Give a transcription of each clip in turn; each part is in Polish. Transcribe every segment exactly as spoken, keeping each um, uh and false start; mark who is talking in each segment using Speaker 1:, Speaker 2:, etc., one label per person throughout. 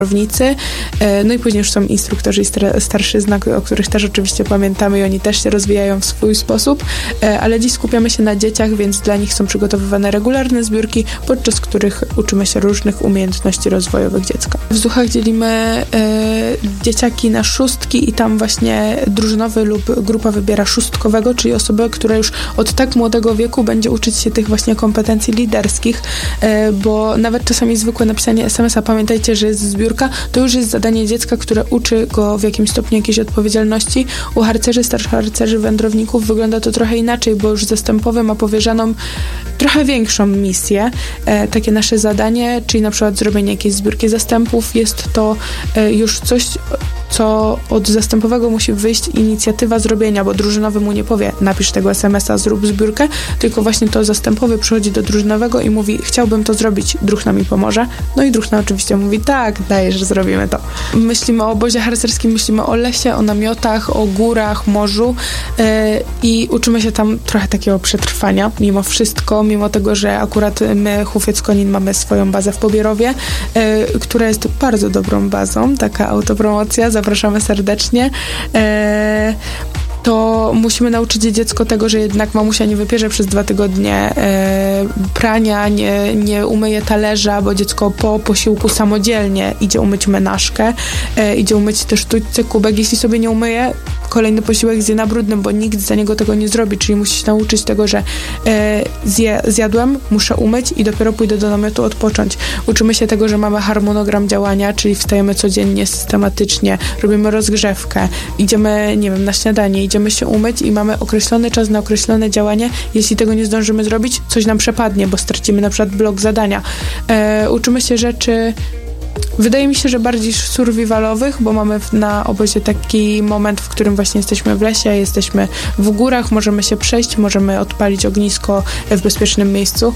Speaker 1: kierownicy. No i później już są instruktorzy i starszyzna, o których też oczywiście pamiętamy i oni też się rozwijają w swój sposób, ale dziś skupiamy się na dzieciach, więc dla nich są przygotowywane regularne zbiórki, podczas których uczymy się różnych umiejętności rozwojowych dziecka. W Zuchach dzielimy e, dzieciaki na szóstki i tam właśnie drużynowy lub grupa wybiera szóstkowego, czyli osobę, która już od tak młodego wieku będzie uczyć się tych właśnie kompetencji liderskich, e, bo nawet czasami zwykłe napisanie es em es a, pamiętajcie, że jest zbiórka, to już jest zadanie dziecka, które uczy go w jakimś stopniu jakiejś odpowiedzialności. U harcerzy, starszych harcerzy, wędrowników wygląda to trochę inaczej, bo już zastępowy ma powierzoną trochę większą misję. E, takie nasze zadanie, czyli na przykład zrobienie jakiejś zbiórki zastępów, jest to e, już coś, co od zastępowego musi wyjść inicjatywa zrobienia, bo drużynowy mu nie powie, napisz tego es em es a, zrób zbiórkę, tylko właśnie to zastępowy przychodzi do drużynowego i mówi, chciałbym to zrobić, druchna mi pomoże. No i druchna oczywiście mówi, tak, dajesz, że zrobimy to. Myślimy o obozie harcerskim, myślimy o lesie, o namiotach, o górach, morzu yy, i uczymy się tam trochę takiego przetrwania, mimo wszystko, mimo tego, że akurat my, Hufec Konin, mamy swoją bazę w Pobierowie, yy, która jest bardzo dobrą bazą, taka autopromocja, zapraszamy serdecznie. E, to musimy nauczyć dziecko tego, że jednak mamusia nie wypierze przez dwa tygodnie e, prania, nie, nie umyje talerza, bo dziecko po posiłku samodzielnie idzie umyć menażkę, e, idzie umyć też sztućce, kubek. Jeśli sobie nie umyje, kolejny posiłek zje na brudnym, bo nikt za niego tego nie zrobi, czyli musi się nauczyć tego, że e, zje, zjadłem, muszę umyć i dopiero pójdę do namiotu odpocząć. Uczymy się tego, że mamy harmonogram działania, czyli wstajemy codziennie, systematycznie, robimy rozgrzewkę, idziemy, nie wiem, na śniadanie, idziemy się umyć i mamy określony czas na określone działanie. Jeśli tego nie zdążymy zrobić, coś nam przepadnie, bo stracimy na przykład blok zadania. E, uczymy się rzeczy, wydaje mi się, że bardziej survivalowych, bo mamy na obozie taki moment, w którym właśnie jesteśmy w lesie, jesteśmy w górach, możemy się przejść, możemy odpalić ognisko w bezpiecznym miejscu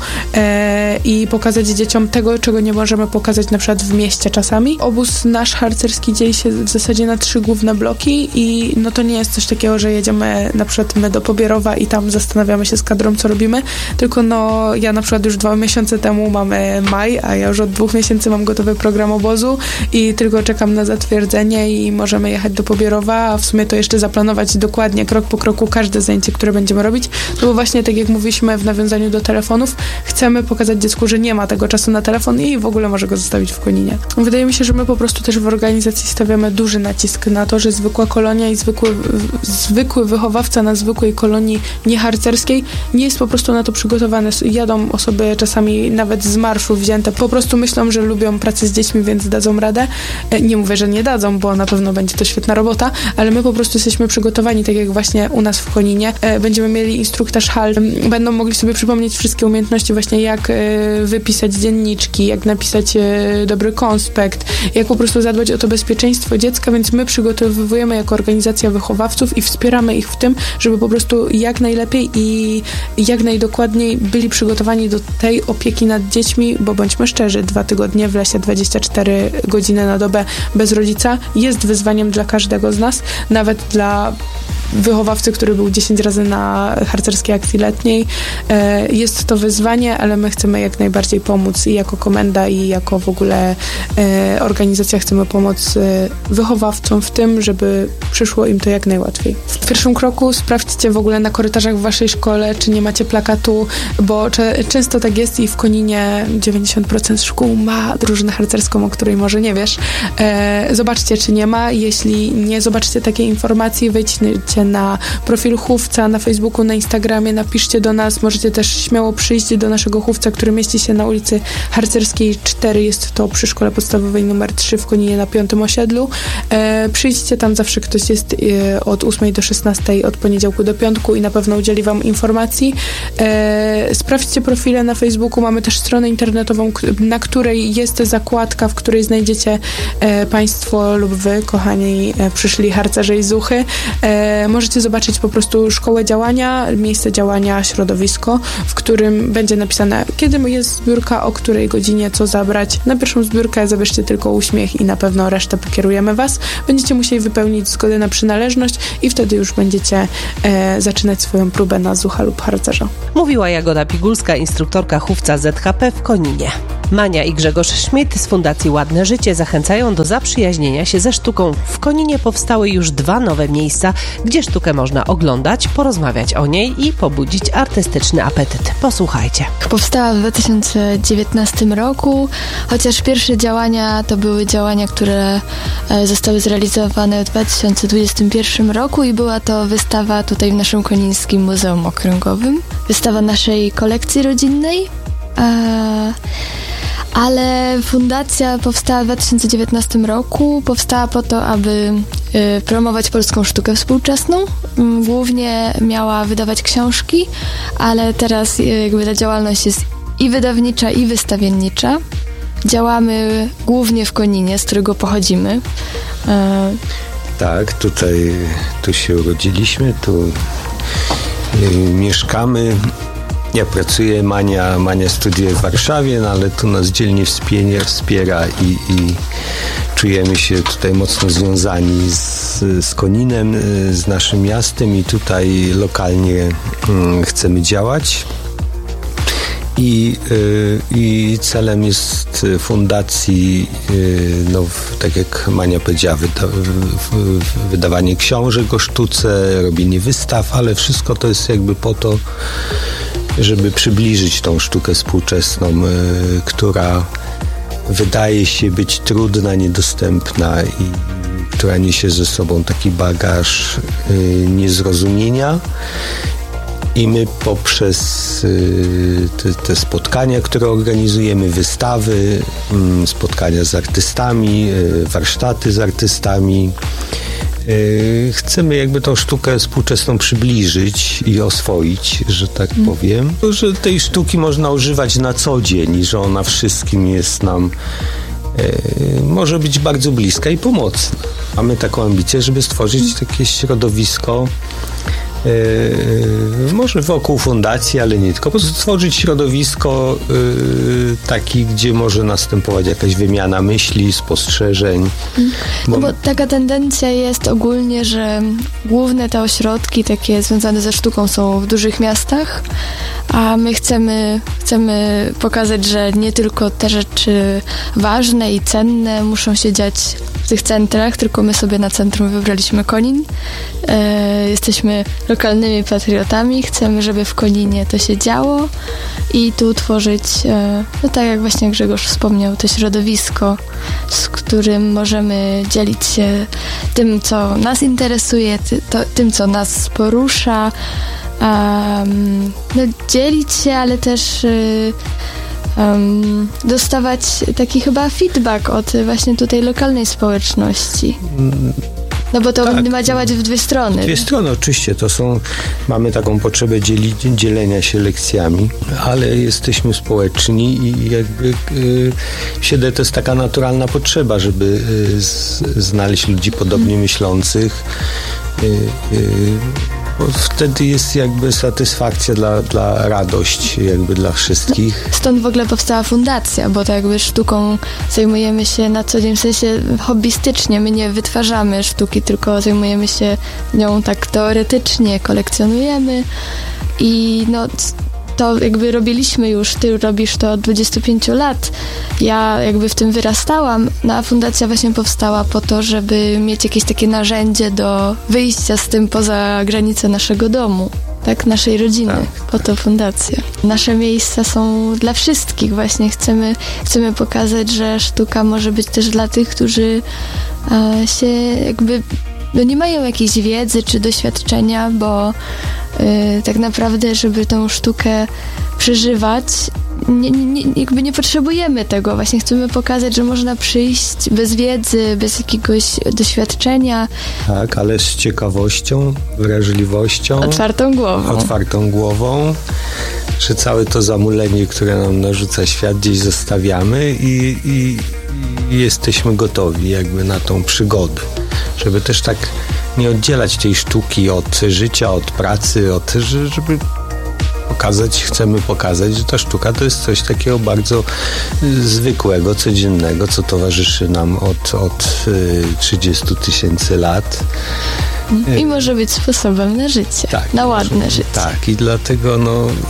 Speaker 1: e, i pokazać dzieciom tego, czego nie możemy pokazać na przykład w mieście czasami. Obóz nasz harcerski dzieli się w zasadzie na trzy główne bloki i no to nie jest coś takiego, że jedziemy na przykład my do Pobierowa i tam zastanawiamy się z kadrą, co robimy, tylko no ja na przykład już dwa miesiące temu mamy maj, a ja już od dwóch miesięcy mam gotowy program obozu i tylko czekam na zatwierdzenie i możemy jechać do Pobierowa, a w sumie to jeszcze zaplanować dokładnie, krok po kroku każde zajęcie, które będziemy robić, no bo właśnie tak jak mówiliśmy w nawiązaniu do telefonów, chcemy pokazać dziecku, że nie ma tego czasu na telefon i w ogóle może go zostawić w Koninie. Wydaje mi się, że my po prostu też w organizacji stawiamy duży nacisk na to, że zwykła kolonia i zwykły, zwykły wychowawca na zwykłej kolonii nieharcerskiej nie jest po prostu na to przygotowany. Jadą osoby czasami nawet z marszu wzięte, po prostu myślą, że lubią pracę z dziećmi, więc dadzą radę. Nie mówię, że nie dadzą, bo na pewno będzie to świetna robota, ale my po prostu jesteśmy przygotowani, tak jak właśnie u nas w Koninie. Będziemy mieli instruktaż hal, będą mogli sobie przypomnieć wszystkie umiejętności właśnie jak wypisać dzienniczki, jak napisać dobry konspekt, jak po prostu zadbać o to bezpieczeństwo dziecka, więc my przygotowujemy jako organizacja wychowawców i wspieramy ich w tym, żeby po prostu jak najlepiej i jak najdokładniej byli przygotowani do tej opieki nad dziećmi, bo bądźmy szczerzy, dwa tygodnie w lesie, dwadzieścia cztery godziny na dobę bez rodzica jest wyzwaniem dla każdego z nas, nawet dla wychowawcy, który był dziesięć razy na harcerskiej akcji letniej. Jest to wyzwanie, ale my chcemy jak najbardziej pomóc i jako komenda, i jako w ogóle organizacja chcemy pomóc wychowawcom w tym, żeby przyszło im to jak najłatwiej. W pierwszym kroku sprawdźcie w ogóle na korytarzach w waszej szkole, czy nie macie plakatu, bo cze- często tak jest i w Koninie dziewięćdziesiąt procent szkół ma drużynę harcerską, o której może nie wiesz. Zobaczcie, czy nie ma. Jeśli nie zobaczycie takiej informacji, wejdźcie na profil Hufca na Facebooku, na Instagramie, napiszcie do nas, możecie też śmiało przyjść do naszego Hufca, który mieści się na ulicy Harcerskiej cztery, jest to przy szkole podstawowej numer trzy w Koninie na piątym osiedlu. E, przyjdźcie tam, zawsze ktoś jest e, od ósmej do szesnastej, od poniedziałku do piątku i na pewno udzieli wam informacji. E, sprawdźcie profile na Facebooku, mamy też stronę internetową, na której jest zakładka, w której znajdziecie e, państwo lub wy, kochani e, przyszli harcerze i zuchy. E, możecie zobaczyć po prostu szkołę działania, miejsce działania, środowisko, w którym będzie napisane, kiedy jest zbiórka, o której godzinie, co zabrać. Na pierwszą zbiórkę zabierzcie tylko uśmiech i na pewno resztę pokierujemy was. Będziecie musieli wypełnić zgodę na przynależność i wtedy już będziecie e, zaczynać swoją próbę na zucha lub harcerza.
Speaker 2: Mówiła Jagoda Pigulska, instruktorka Hufca Z H P w Koninie. Mania i Grzegorz Schmidt z Fundacji Ładne Życie zachęcają do zaprzyjaźnienia się ze sztuką. W Koninie powstały już dwa nowe miejsca, gdzie sztukę można oglądać, porozmawiać o niej i pobudzić artystyczny apetyt. Posłuchajcie.
Speaker 3: Powstała w dwa tysiące dziewiętnastym roku, chociaż pierwsze działania to były działania, które zostały zrealizowane w dwa tysiące dwudziestym pierwszym roku i była to wystawa tutaj w naszym Konińskim Muzeum Okręgowym. Wystawa naszej kolekcji rodzinnej. Ale fundacja powstała w dwa tysiące dziewiętnastym roku. Powstała po to, aby y, promować polską sztukę współczesną. Y, głównie miała wydawać książki, ale teraz y, jakby ta działalność jest i wydawnicza, i wystawiennicza. Działamy głównie w Koninie, z którego pochodzimy. Y,
Speaker 4: tak, tutaj tu się urodziliśmy, tu y, mieszkamy. Ja pracuję, Mania, Mania studiuje w Warszawie, no ale tu nas dzielnie wspiera, wspiera i, i czujemy się tutaj mocno związani z, z Koninem, z naszym miastem i tutaj lokalnie mm, chcemy działać. I, y, I celem jest fundacji, y, no, tak jak Mania powiedziała, wyda, w, w, wydawanie książek o sztuce, robienie wystaw, ale wszystko to jest jakby po to, żeby przybliżyć tą sztukę współczesną, y, która wydaje się być trudna, niedostępna i która niesie ze sobą taki bagaż y, niezrozumienia. I my poprzez y, te, te spotkania, które organizujemy, wystawy, y, spotkania z artystami, y, warsztaty z artystami, y, chcemy jakby tą sztukę współczesną przybliżyć i oswoić, że tak mm. powiem. Że tej sztuki można używać na co dzień i że ona wszystkim jest nam, y, może być bardzo bliska i pomocna. Mamy taką ambicję, żeby stworzyć mm. takie środowisko, Yy, może wokół fundacji, ale nie tylko. Po prostu stworzyć środowisko yy, taki, gdzie może następować jakaś wymiana myśli, spostrzeżeń.
Speaker 3: No bo... bo taka tendencja jest ogólnie, że główne te ośrodki takie związane ze sztuką są w dużych miastach, a my chcemy, chcemy pokazać, że nie tylko te rzeczy ważne i cenne muszą się dziać w tych centrach, tylko my sobie na centrum wybraliśmy Konin. Yy, jesteśmy lokalnymi patriotami, chcemy, żeby w Koninie to się działo i tu tworzyć, no tak jak właśnie Grzegorz wspomniał, to środowisko, z którym możemy dzielić się tym, co nas interesuje, ty, to, tym, co nas porusza, um, no, dzielić się, ale też um, dostawać taki chyba feedback od właśnie tutaj lokalnej społeczności. No bo to tak, ma działać w dwie strony.
Speaker 4: Dwie strony, oczywiście. To są, mamy taką potrzebę dzieli, dzielenia się lekcjami, ale jesteśmy społeczni i jakby y, siedzę, to jest taka naturalna potrzeba, żeby y, z, znaleźć ludzi podobnie myślących. Y, y, Bo wtedy jest jakby satysfakcja dla, dla radość jakby dla wszystkich.
Speaker 3: Stąd w ogóle powstała fundacja, bo tak jakby sztuką zajmujemy się na co dzień, w sensie hobbystycznie. My nie wytwarzamy sztuki, tylko zajmujemy się nią tak teoretycznie, kolekcjonujemy i no to jakby robiliśmy już, ty robisz to od dwudziestu pięciu lat. Ja jakby w tym wyrastałam, no a fundacja właśnie powstała po to, żeby mieć jakieś takie narzędzie do wyjścia z tym poza granice naszego domu, tak, naszej rodziny. Tak. Po to fundacja. Nasze miejsca są dla wszystkich właśnie. Chcemy, chcemy pokazać, że sztuka może być też dla tych, którzy e, się jakby no nie mają jakiejś wiedzy czy doświadczenia, bo y, tak naprawdę, żeby tą sztukę przeżywać, nie, nie, jakby nie potrzebujemy tego. Właśnie chcemy pokazać, że można przyjść bez wiedzy, bez jakiegoś doświadczenia.
Speaker 4: Tak, ale z ciekawością, wrażliwością.
Speaker 3: Otwartą głową.
Speaker 4: Otwartą głową, że całe to zamulenie, które nam narzuca świat, gdzieś zostawiamy i, i, i jesteśmy gotowi jakby na tą przygodę. Żeby też tak nie oddzielać tej sztuki od życia, od pracy, od, żeby pokazać, chcemy pokazać, że ta sztuka to jest coś takiego bardzo zwykłego, codziennego, co towarzyszy nam od, od trzydziestu tysięcy lat.
Speaker 3: I może być sposobem na życie, tak, na ładne życie.
Speaker 4: Tak, i dlatego no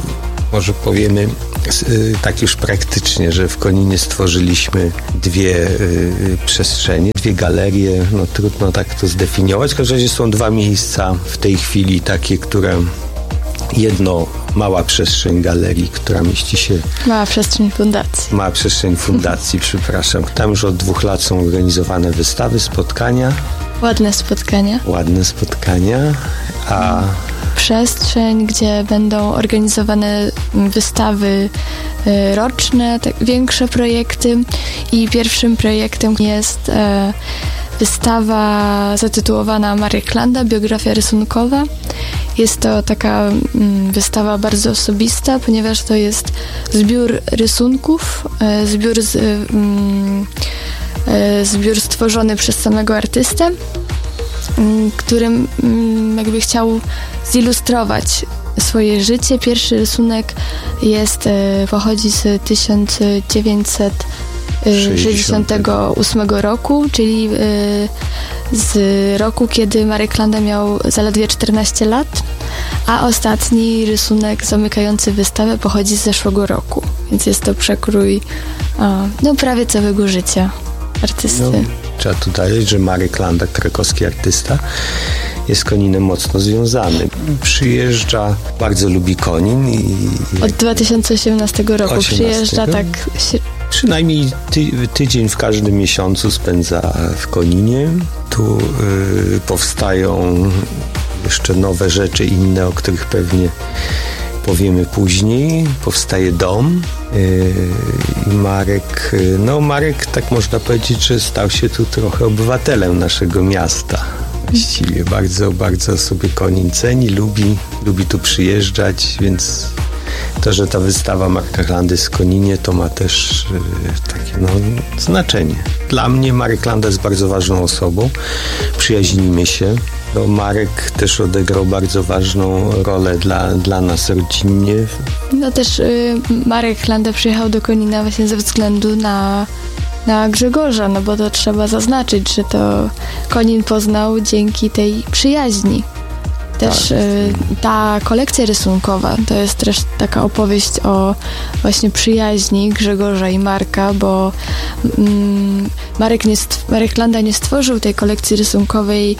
Speaker 4: może powiemy tak już praktycznie, że w Koninie stworzyliśmy dwie przestrzenie, dwie galerie, no trudno tak to zdefiniować. W każdym razie są dwa miejsca w tej chwili takie, które jedno mała przestrzeń galerii, która mieści się...
Speaker 3: Mała przestrzeń fundacji.
Speaker 4: Mała przestrzeń fundacji, przepraszam. Tam już od dwóch lat są organizowane wystawy, spotkania.
Speaker 3: Ładne spotkania.
Speaker 4: Ładne spotkania, a...
Speaker 3: Przestrzeń, gdzie będą organizowane wystawy roczne, tak, większe projekty i pierwszym projektem jest e, wystawa zatytułowana Marek Landa, biografia rysunkowa. Jest to taka mm, wystawa bardzo osobista, ponieważ to jest zbiór rysunków, e, zbiór, z, mm, e, zbiór stworzony przez samego artystę, którym jakby chciał zilustrować swoje życie. Pierwszy rysunek jest, pochodzi z tysiąc dziewięćset sześćdziesiątego ósmego roku, czyli z roku, kiedy Marek Landa miał zaledwie czternaście lat, a ostatni rysunek zamykający wystawę pochodzi z zeszłego roku, więc jest to przekrój no, prawie całego życia artysty.
Speaker 4: No, trzeba tu dodać, że Marek Landa, krakowski artysta, jest z Koninem mocno związany. Przyjeżdża, bardzo lubi Konin. I
Speaker 3: Od dwa tysiące osiemnastego roku
Speaker 4: osiemnastego
Speaker 3: przyjeżdża tak...
Speaker 4: Przynajmniej ty, tydzień w każdym miesiącu spędza w Koninie. Tu y, powstają jeszcze nowe rzeczy, inne, o których pewnie powiemy później. Powstaje dom i Marek, no Marek, tak można powiedzieć, że stał się tu trochę obywatelem naszego miasta. Właściwie bardzo, bardzo sobie Konin ceni, lubi, lubi tu przyjeżdżać, więc to, że ta wystawa Marka Landy z Koninie, to ma też takie no, znaczenie. Dla mnie Marek Landa jest bardzo ważną osobą, przyjaźnimy się. No, Marek też odegrał bardzo ważną rolę dla, dla nas rodzinnie.
Speaker 3: No też y, Marek Landa przyjechał do Konina właśnie ze względu na, na Grzegorza, no bo to trzeba zaznaczyć, że to Konin poznał dzięki tej przyjaźni. Też tak. y, ta kolekcja rysunkowa to jest też taka opowieść o właśnie przyjaźni Grzegorza i Marka, bo mm, Marek, nie stw- Marek Landa nie stworzył tej kolekcji rysunkowej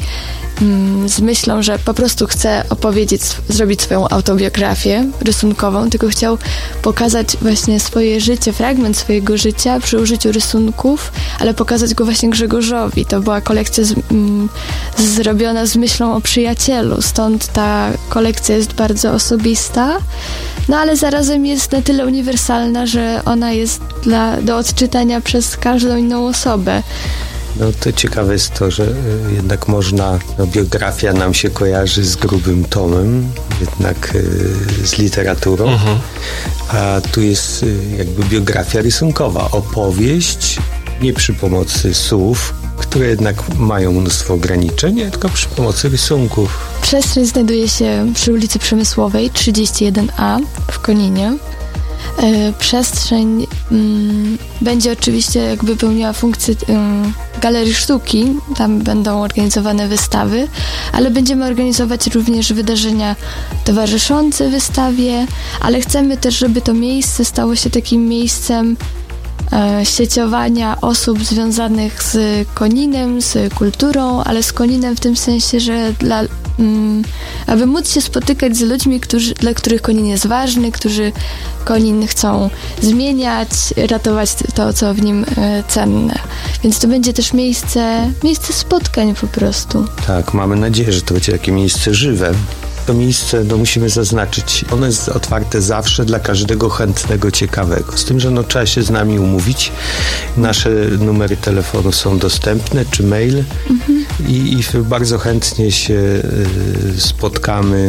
Speaker 3: mm, z myślą, że po prostu chce opowiedzieć, zrobić swoją autobiografię rysunkową, tylko chciał pokazać właśnie swoje życie, fragment swojego życia przy użyciu rysunków, ale pokazać go właśnie Grzegorzowi. To była kolekcja z, mm, zrobiona z myślą o przyjacielu, stąd ta kolekcja jest bardzo osobista, no ale zarazem jest na tyle uniwersalna, że ona jest dla, do odczytania przez każdą inną osobę.
Speaker 4: No to ciekawe jest to, że jednak można, no biografia nam się kojarzy z grubym tomem, jednak y, z literaturą, mhm. a tu jest y, jakby biografia rysunkowa, opowieść, nie przy pomocy słów, które jednak mają mnóstwo ograniczeń, tylko przy pomocy rysunków.
Speaker 3: Przestrzeń znajduje się przy ulicy Przemysłowej trzydzieści jeden A w Koninie. E, przestrzeń mm, będzie oczywiście jakby pełniła funkcję mm, galerii sztuki, tam będą organizowane wystawy, ale będziemy organizować również wydarzenia towarzyszące wystawie, ale chcemy też, żeby to miejsce stało się takim miejscem e, sieciowania osób związanych z Koninem, z kulturą, ale z Koninem w tym sensie, że dla Mm, aby móc się spotykać z ludźmi, którzy, dla których Konin jest ważny, którzy Konin chcą zmieniać, ratować to, co w nim e, cenne. Więc to będzie też miejsce, miejsce spotkań po prostu.
Speaker 4: Tak, mamy nadzieję, że to będzie takie miejsce żywe. To miejsce, no musimy zaznaczyć, ono jest otwarte zawsze dla każdego chętnego, ciekawego. Z tym, że no, trzeba się z nami umówić. Nasze numery telefonu są dostępne, czy mail mhm. I, i bardzo chętnie się y, spotkamy,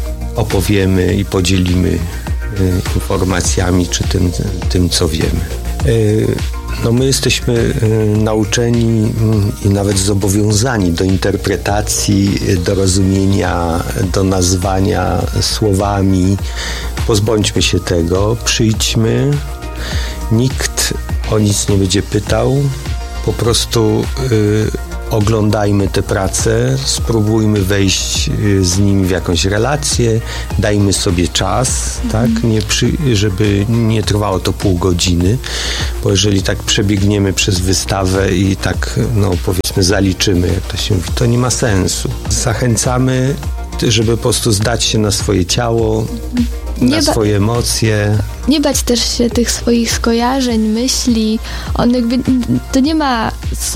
Speaker 4: opowiemy i podzielimy y, informacjami, czy tym, tym co wiemy. Y, No my jesteśmy y, nauczeni y, i nawet zobowiązani do interpretacji, do rozumienia, do nazwania słowami. Pozbądźmy się tego, przyjdźmy, nikt o nic nie będzie pytał, po prostu y, oglądajmy te prace, spróbujmy wejść z nimi w jakąś relację, dajmy sobie czas, mhm. tak, nie przy, żeby nie trwało to pół godziny, bo jeżeli tak przebiegniemy przez wystawę i tak, no powiedzmy, zaliczymy, jak to się mówi, to nie ma sensu. Zachęcamy, żeby po prostu zdać się na swoje ciało, na ba- swoje emocje.
Speaker 3: Nie bać też się tych swoich skojarzeń, myśli. On jakby, to nie ma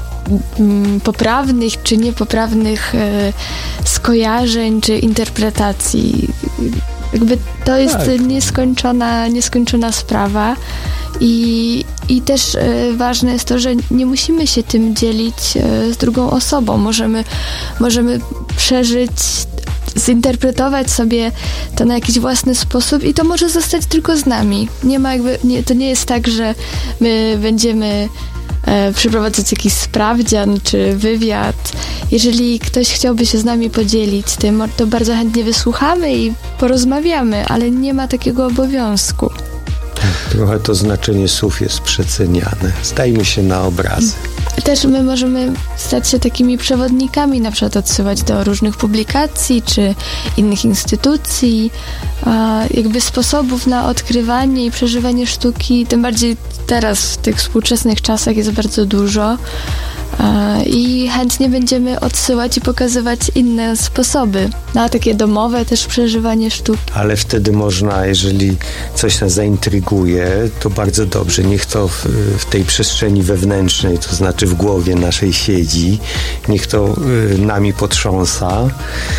Speaker 3: poprawnych czy niepoprawnych e, skojarzeń czy interpretacji. Jakby to jest tak. nieskończona, nieskończona sprawa i, i też e, ważne jest to, że nie musimy się tym dzielić e, z drugą osobą. Możemy, możemy przeżyć, zinterpretować sobie to na jakiś własny sposób i to może zostać tylko z nami. Nie ma jakby, nie, to nie jest tak, że my będziemy e, przeprowadzać jakiś sprawdzian czy wywiad. Jeżeli ktoś chciałby się z nami podzielić tym, to bardzo chętnie wysłuchamy i porozmawiamy, ale nie ma takiego obowiązku.
Speaker 4: Tak, trochę to znaczenie słów jest przeceniane. Zdajmy się na obrazy.
Speaker 3: Też my możemy stać się takimi przewodnikami, na przykład odsyłać do różnych publikacji czy innych instytucji, jakby sposobów na odkrywanie i przeżywanie sztuki, tym bardziej teraz w tych współczesnych czasach jest bardzo dużo i chętnie będziemy odsyłać i pokazywać inne sposoby na takie domowe też przeżywanie sztuki.
Speaker 4: Ale wtedy można, jeżeli coś nas zaintryguje, to bardzo dobrze. Niech to w, w tej przestrzeni wewnętrznej, to znaczy w głowie naszej siedzi, niech to y, nami potrząsa.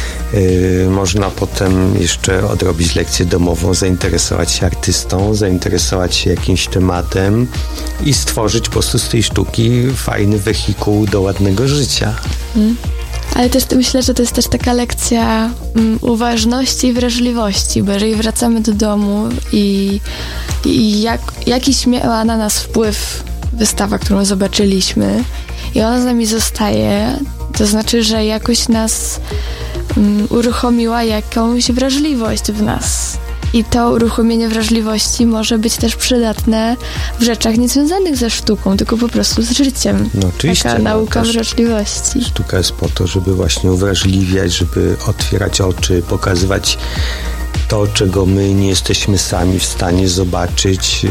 Speaker 4: Yy, można potem jeszcze odrobić lekcję domową, zainteresować się artystą, zainteresować się jakimś tematem i stworzyć po prostu z tej sztuki fajny wehikuł do ładnego życia.
Speaker 3: Hmm. Ale też myślę, że to jest też taka lekcja um, uważności i wrażliwości, bo jeżeli wracamy do domu i, i jak, jakiś miała na nas wpływ wystawa, którą zobaczyliśmy i ona z nami zostaje, to znaczy, że jakoś nas um, uruchomiła jakąś wrażliwość w nas. I to uruchomienie wrażliwości może być też przydatne w rzeczach niezwiązanych ze sztuką, tylko po prostu z życiem.
Speaker 4: No oczywiście.
Speaker 3: Taka nauka no, wrażliwości.
Speaker 4: Sztuka jest po to, żeby właśnie uwrażliwiać, żeby otwierać oczy, pokazywać to, czego my nie jesteśmy sami w stanie zobaczyć,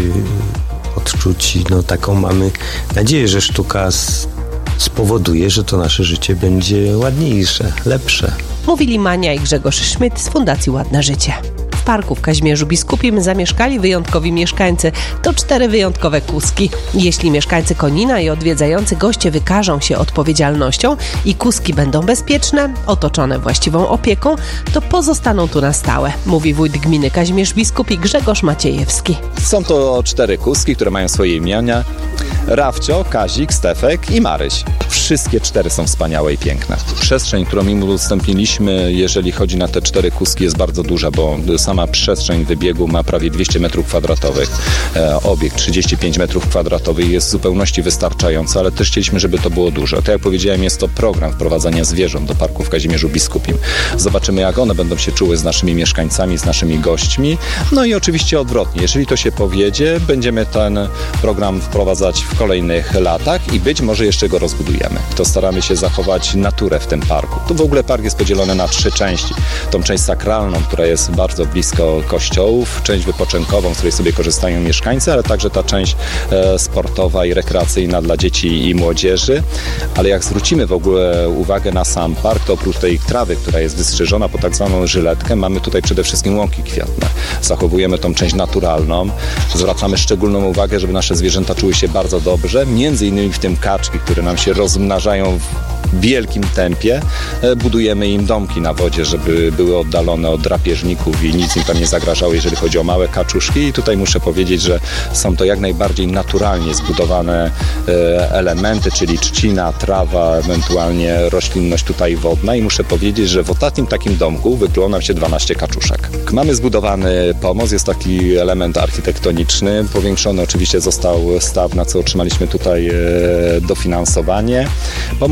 Speaker 4: odczuć. No taką mamy nadzieję, że sztuka z spowoduje, że to nasze życie będzie ładniejsze, lepsze.
Speaker 2: Mówili Mania i Grzegorz Szmyt z Fundacji Ładne Życie. W parku w Kazimierzu Biskupim zamieszkali wyjątkowi mieszkańcy. To cztery wyjątkowe kuski. Jeśli mieszkańcy Konina i odwiedzający goście wykażą się odpowiedzialnością i kuski będą bezpieczne, otoczone właściwą opieką, to pozostaną tu na stałe, mówi wójt gminy Kazimierz Biskupi Grzegorz Maciejewski.
Speaker 5: Są to cztery kuski, które mają swoje imiona. Rafcio, Kazik, Stefek i Maryś. Wszystkie cztery są wspaniałe i piękne. Przestrzeń, którą im udostępniliśmy, jeżeli chodzi na te cztery kuski, jest bardzo duża, bo sama przestrzeń wybiegu ma prawie dwieście metrów kwadratowych. E, obiekt trzydzieści pięć metrów kwadratowych jest w zupełności wystarczający, ale też chcieliśmy, żeby to było duże. Tak jak powiedziałem, jest to program wprowadzania zwierząt do parku w Kazimierzu Biskupim. Zobaczymy, jak one będą się czuły z naszymi mieszkańcami, z naszymi gośćmi. No i oczywiście odwrotnie. Jeżeli to się powiedzie, będziemy ten program wprowadzać w kolejnych latach i być może jeszcze go rozbudujemy. To staramy się zachować naturę w tym parku. Tu w ogóle park jest podzielony na trzy części. Tą część sakralną, która jest bardzo blisko kościołów, część wypoczynkową, z której sobie korzystają mieszkańcy, ale także ta część e, sportowa i rekreacyjna dla dzieci i młodzieży. Ale jak zwrócimy w ogóle uwagę na sam park, to oprócz tej trawy, która jest wystrzyżona po tak zwaną żyletkę, mamy tutaj przede wszystkim łąki kwiatne. Zachowujemy tą część naturalną. Zwracamy szczególną uwagę, żeby nasze zwierzęta czuły się bardzo dobrze, między innymi w tym kaczki, które nam się rozmnażają w wielkim tempie. Budujemy im domki na wodzie, żeby były oddalone od drapieżników i nic im tam nie zagrażało, jeżeli chodzi o małe kaczuszki. I tutaj muszę powiedzieć, że są to jak najbardziej naturalnie zbudowane elementy, czyli trzcina, trawa, ewentualnie roślinność tutaj wodna. I muszę powiedzieć, że w ostatnim takim domku wykluło nam się dwanaście kaczuszek. Mamy zbudowany pomost, jest taki element architektoniczny. Powiększony oczywiście został staw, na co otrzymaliśmy tutaj dofinansowanie. Pomost jest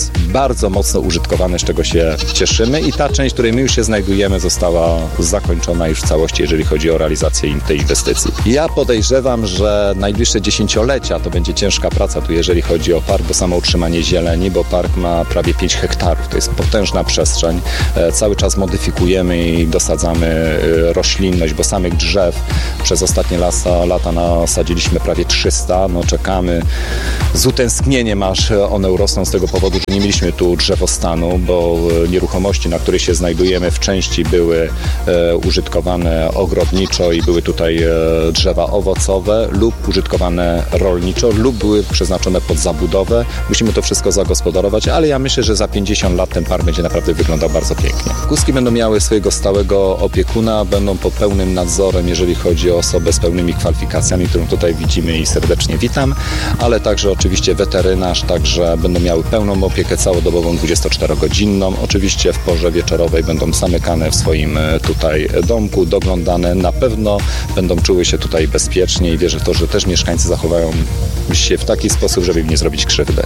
Speaker 5: jest bardzo mocno użytkowany, z czego się cieszymy i ta część, w której my już się znajdujemy, została zakończona już w całości, jeżeli chodzi o realizację tej inwestycji. Ja podejrzewam, że najbliższe dziesięciolecia to będzie ciężka praca tu, jeżeli chodzi o park, bo samo utrzymanie zieleni, bo park ma prawie pięć hektarów, to jest potężna przestrzeń. Cały czas modyfikujemy i dosadzamy roślinność, bo samych drzew przez ostatnie lata, lata nasadziliśmy prawie trzysta. No czekamy z utęsknieniem, aż one urosną z tego powodu, że nie mieliśmy tu drzewostanu, bo nieruchomości, na których się znajdujemy, w części były e, użytkowane ogrodniczo i były tutaj e, drzewa owocowe lub użytkowane rolniczo lub były przeznaczone pod zabudowę. Musimy to wszystko zagospodarować, ale ja myślę, że za pięćdziesiąt lat ten park będzie naprawdę wyglądał bardzo pięknie. Kuski będą miały swojego stałego opiekuna, będą pod pełnym nadzorem, jeżeli chodzi o osobę z pełnymi kwalifikacjami, którą tutaj widzimy i serdecznie witam, ale także oczywiście weterynarz, także będą miały pełną opiekę całodobową, dwudziestoczterogodzinną. Oczywiście w porze wieczorowej będą zamykane w swoim tutaj domku, doglądane. Na pewno będą czuły się tutaj bezpiecznie i wierzę w to, że też mieszkańcy zachowają się w taki sposób, żeby im nie zrobić krzywdy.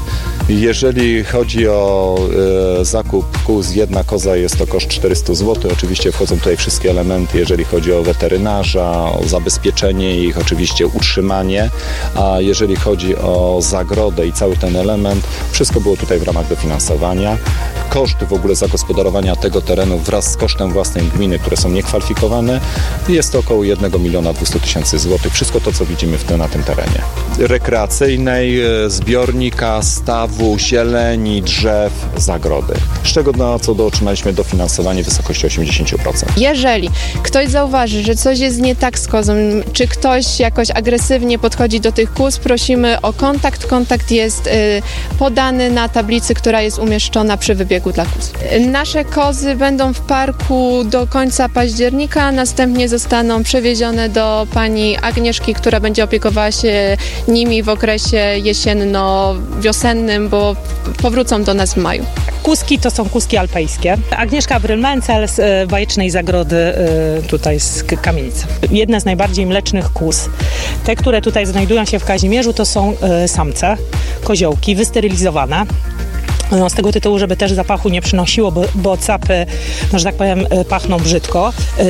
Speaker 5: Jeżeli chodzi o e, zakup kóz, jedna koza jest to koszt czterysta złotych. Oczywiście wchodzą tutaj wszystkie elementy, jeżeli chodzi o weterynarza, o zabezpieczenie ich, oczywiście utrzymanie, a jeżeli chodzi o zagrodę i cały ten element, wszystko było tutaj w ramach dofinansowania. Koszt w ogóle zagospodarowania tego terenu wraz z kosztem własnej gminy, które są niekwalifikowane, jest to około jednego miliona dwieście tysięcy złotych. Wszystko to, co widzimy w tym, na tym terenie. Rekreacyjnej, zbiornika, stawu, zieleni, drzew, zagrody. Z czego na co do otrzymaliśmy dofinansowanie w wysokości osiemdziesiąt procent.
Speaker 6: Jeżeli ktoś zauważy, że coś jest nie tak z kozą, czy ktoś jakoś agresywnie podchodzi do tych kóz, prosimy o kontakt. Kontakt jest y, podany na tablicy, która jest umieszczona przy wybiegu dla kóz. Nasze kozy będą w parku do końca października, następnie zostaną przewiezione do pani Agnieszki, która będzie opiekowała się nimi w okresie jesienno-wiosennym, bo powrócą do nas w maju.
Speaker 7: Kuski to są kuski alpejskie. Agnieszka Bryl-Mencel z bajecznej zagrody tutaj z Kamienicy. Jedne z najbardziej mlecznych kus. Te, które tutaj znajdują się w Kazimierzu, to są samce, koziołki wysterylizowane. No, z tego tytułu, żeby też zapachu nie przynosiło, bo, bo capy, no, że tak powiem, pachną brzydko.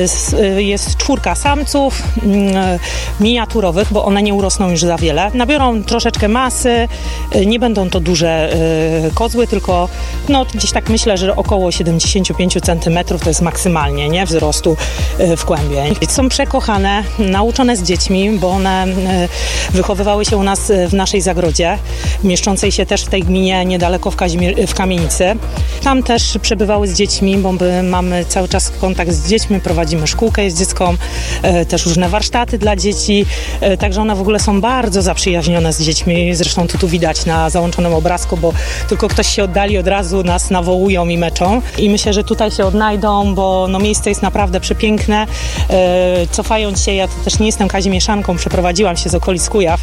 Speaker 7: Jest czwórka samców miniaturowych, bo one nie urosną już za wiele. Nabiorą troszeczkę masy, nie będą to duże kozły, tylko no, gdzieś tak myślę, że około siedemdziesiąt pięć centymetrów to jest maksymalnie, nie, wzrostu w kłębie. Są przekochane, nauczone z dziećmi, bo one wychowywały się u nas w naszej zagrodzie, mieszczącej się też w tej gminie niedaleko w Kazimierzu, w Kamienicy. Tam też przebywały z dziećmi, bo my mamy cały czas kontakt z dziećmi, prowadzimy szkółkę z dziecką, też różne warsztaty dla dzieci, także one w ogóle są bardzo zaprzyjaźnione z dziećmi. Zresztą to tu widać na załączonym obrazku, bo tylko ktoś się oddali, od razu nas nawołują i meczą. I myślę, że tutaj się odnajdą, bo no, miejsce jest naprawdę przepiękne. Cofając się, ja to też nie jestem kazimieszanką, przeprowadziłam się z okolic Kujaw,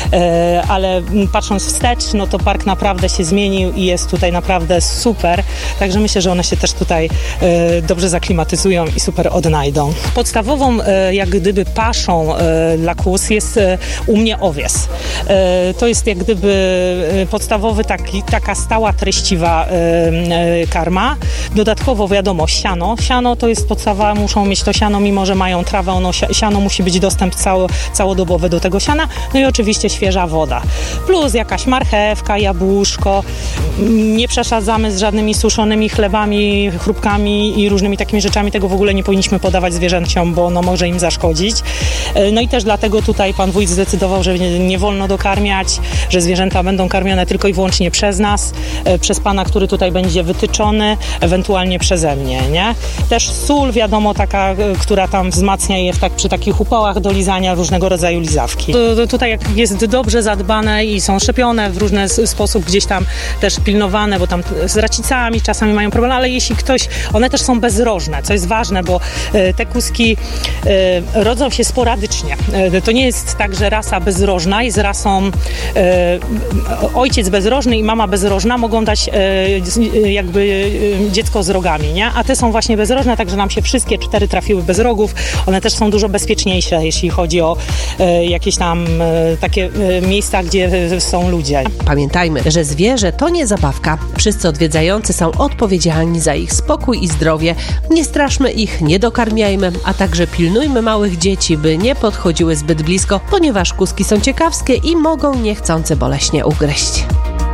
Speaker 7: ale patrząc wstecz, no to park naprawdę się zmienił i jest tutaj naprawdę super, także myślę, że one się też tutaj e, dobrze zaklimatyzują i super odnajdą. Podstawową e, jak gdyby paszą e, dla kóz jest e, u mnie owies. E, to jest jak gdyby e, podstawowy taki, taka stała, treściwa e, e, karma. Dodatkowo wiadomo siano. Siano to jest podstawa, muszą mieć to siano, mimo że mają trawę, ono, siano musi być dostęp cało, całodobowy do tego siana, no i oczywiście świeża woda. Plus jakaś marchewka, jabłuszko. Nie przesadzamy z żadnymi suszonymi chlebami, chrupkami i różnymi takimi rzeczami. Tego w ogóle nie powinniśmy podawać zwierzęciom, bo no, może im zaszkodzić. No i też dlatego tutaj pan wójt zdecydował, że nie, nie wolno dokarmiać, że zwierzęta będą karmione tylko i wyłącznie przez nas, przez pana, który tutaj będzie wytyczony, ewentualnie przeze mnie, nie? Też sól, wiadomo, taka, która tam wzmacnia je w tak, przy takich upałach do lizania, różnego rodzaju lizawki. To, to tutaj jak jest dobrze zadbane i są szczepione w różny sposób, gdzieś tam też pilnowane, bo tam z racicami czasami mają problem, ale jeśli ktoś, one też są bezrożne, co jest ważne, bo e, te kuski e, rodzą się sporadycznie. E, to nie jest tak, że rasa bezrożna jest rasą e, ojciec bezrożny i mama bezrożna mogą dać e, jakby e, dziecko z rogami, nie? A te są właśnie bezrożne, także nam się wszystkie cztery trafiły bez rogów. One też są dużo bezpieczniejsze, jeśli chodzi o e, jakieś tam e, takie e, miejsca, gdzie są ludzie.
Speaker 2: Pamiętajmy, że zwierzę to nie zabawka. zabawka. Wszyscy odwiedzający są odpowiedzialni za ich spokój i zdrowie. Nie straszmy ich, nie dokarmiajmy, a także pilnujmy małych dzieci, by nie podchodziły zbyt blisko, ponieważ kuski są ciekawskie i mogą niechcący boleśnie ugryźć.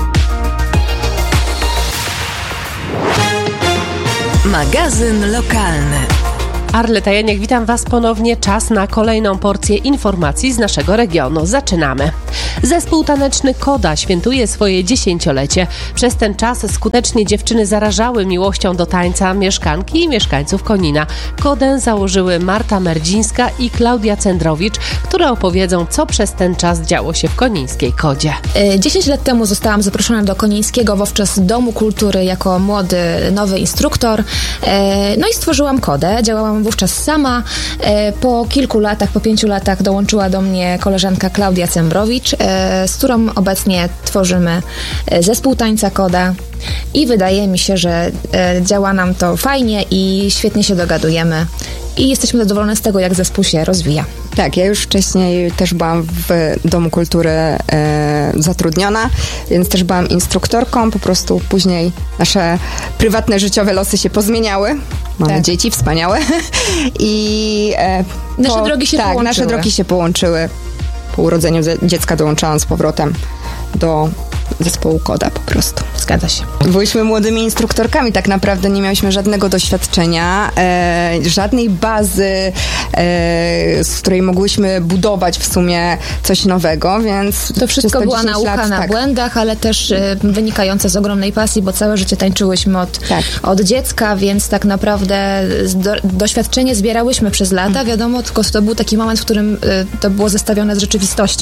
Speaker 8: Magazyn lokalny.
Speaker 2: Arleta Janiak, witam Was ponownie. Czas na kolejną porcję informacji z naszego regionu. Zaczynamy. Zespół taneczny Koda świętuje swoje dziesięciolecie. Przez ten czas skutecznie dziewczyny zarażały miłością do tańca mieszkanki i mieszkańców Konina. Kodę założyły Marta Merdzińska i Klaudia Cendrowicz, które opowiedzą, co przez ten czas działo się w konińskiej Kodzie.
Speaker 9: dziesięć lat temu zostałam zaproszona do Konińskiego wówczas Domu Kultury jako młody, nowy instruktor. No i stworzyłam Kodę. Działałam wówczas sama. Po kilku latach, po pięciu latach dołączyła do mnie koleżanka Klaudia Cembrowicz, z którą obecnie tworzymy zespół tańca Koda i wydaje mi się, że działa nam to fajnie i świetnie się dogadujemy i jesteśmy zadowolone z tego, jak zespół się rozwija.
Speaker 10: Tak, ja już wcześniej też byłam w Domu Kultury e, zatrudniona, więc też byłam instruktorką, po prostu później nasze prywatne, życiowe losy się pozmieniały. Mamy tak. dzieci wspaniałe i e,
Speaker 9: nasze
Speaker 10: po,
Speaker 9: drogi się
Speaker 10: tak,
Speaker 9: połączyły.
Speaker 10: nasze drogi się połączyły. Po urodzeniu dziecka dołączałam z powrotem do zespołu Koda po prostu.
Speaker 9: Zgadza się.
Speaker 10: Byliśmy młodymi instruktorkami, tak naprawdę nie miałyśmy żadnego doświadczenia, e, żadnej bazy, e, z której mogłyśmy budować w sumie coś nowego, więc...
Speaker 9: To wszystko była nauka
Speaker 10: lat,
Speaker 9: na
Speaker 10: tak.
Speaker 9: błędach, ale też e, wynikające z ogromnej pasji, bo całe życie tańczyłyśmy od, tak. od dziecka, więc tak naprawdę do, doświadczenie zbierałyśmy przez lata, mm. wiadomo, tylko to był taki moment, w którym e, to było zestawione z rzeczywistością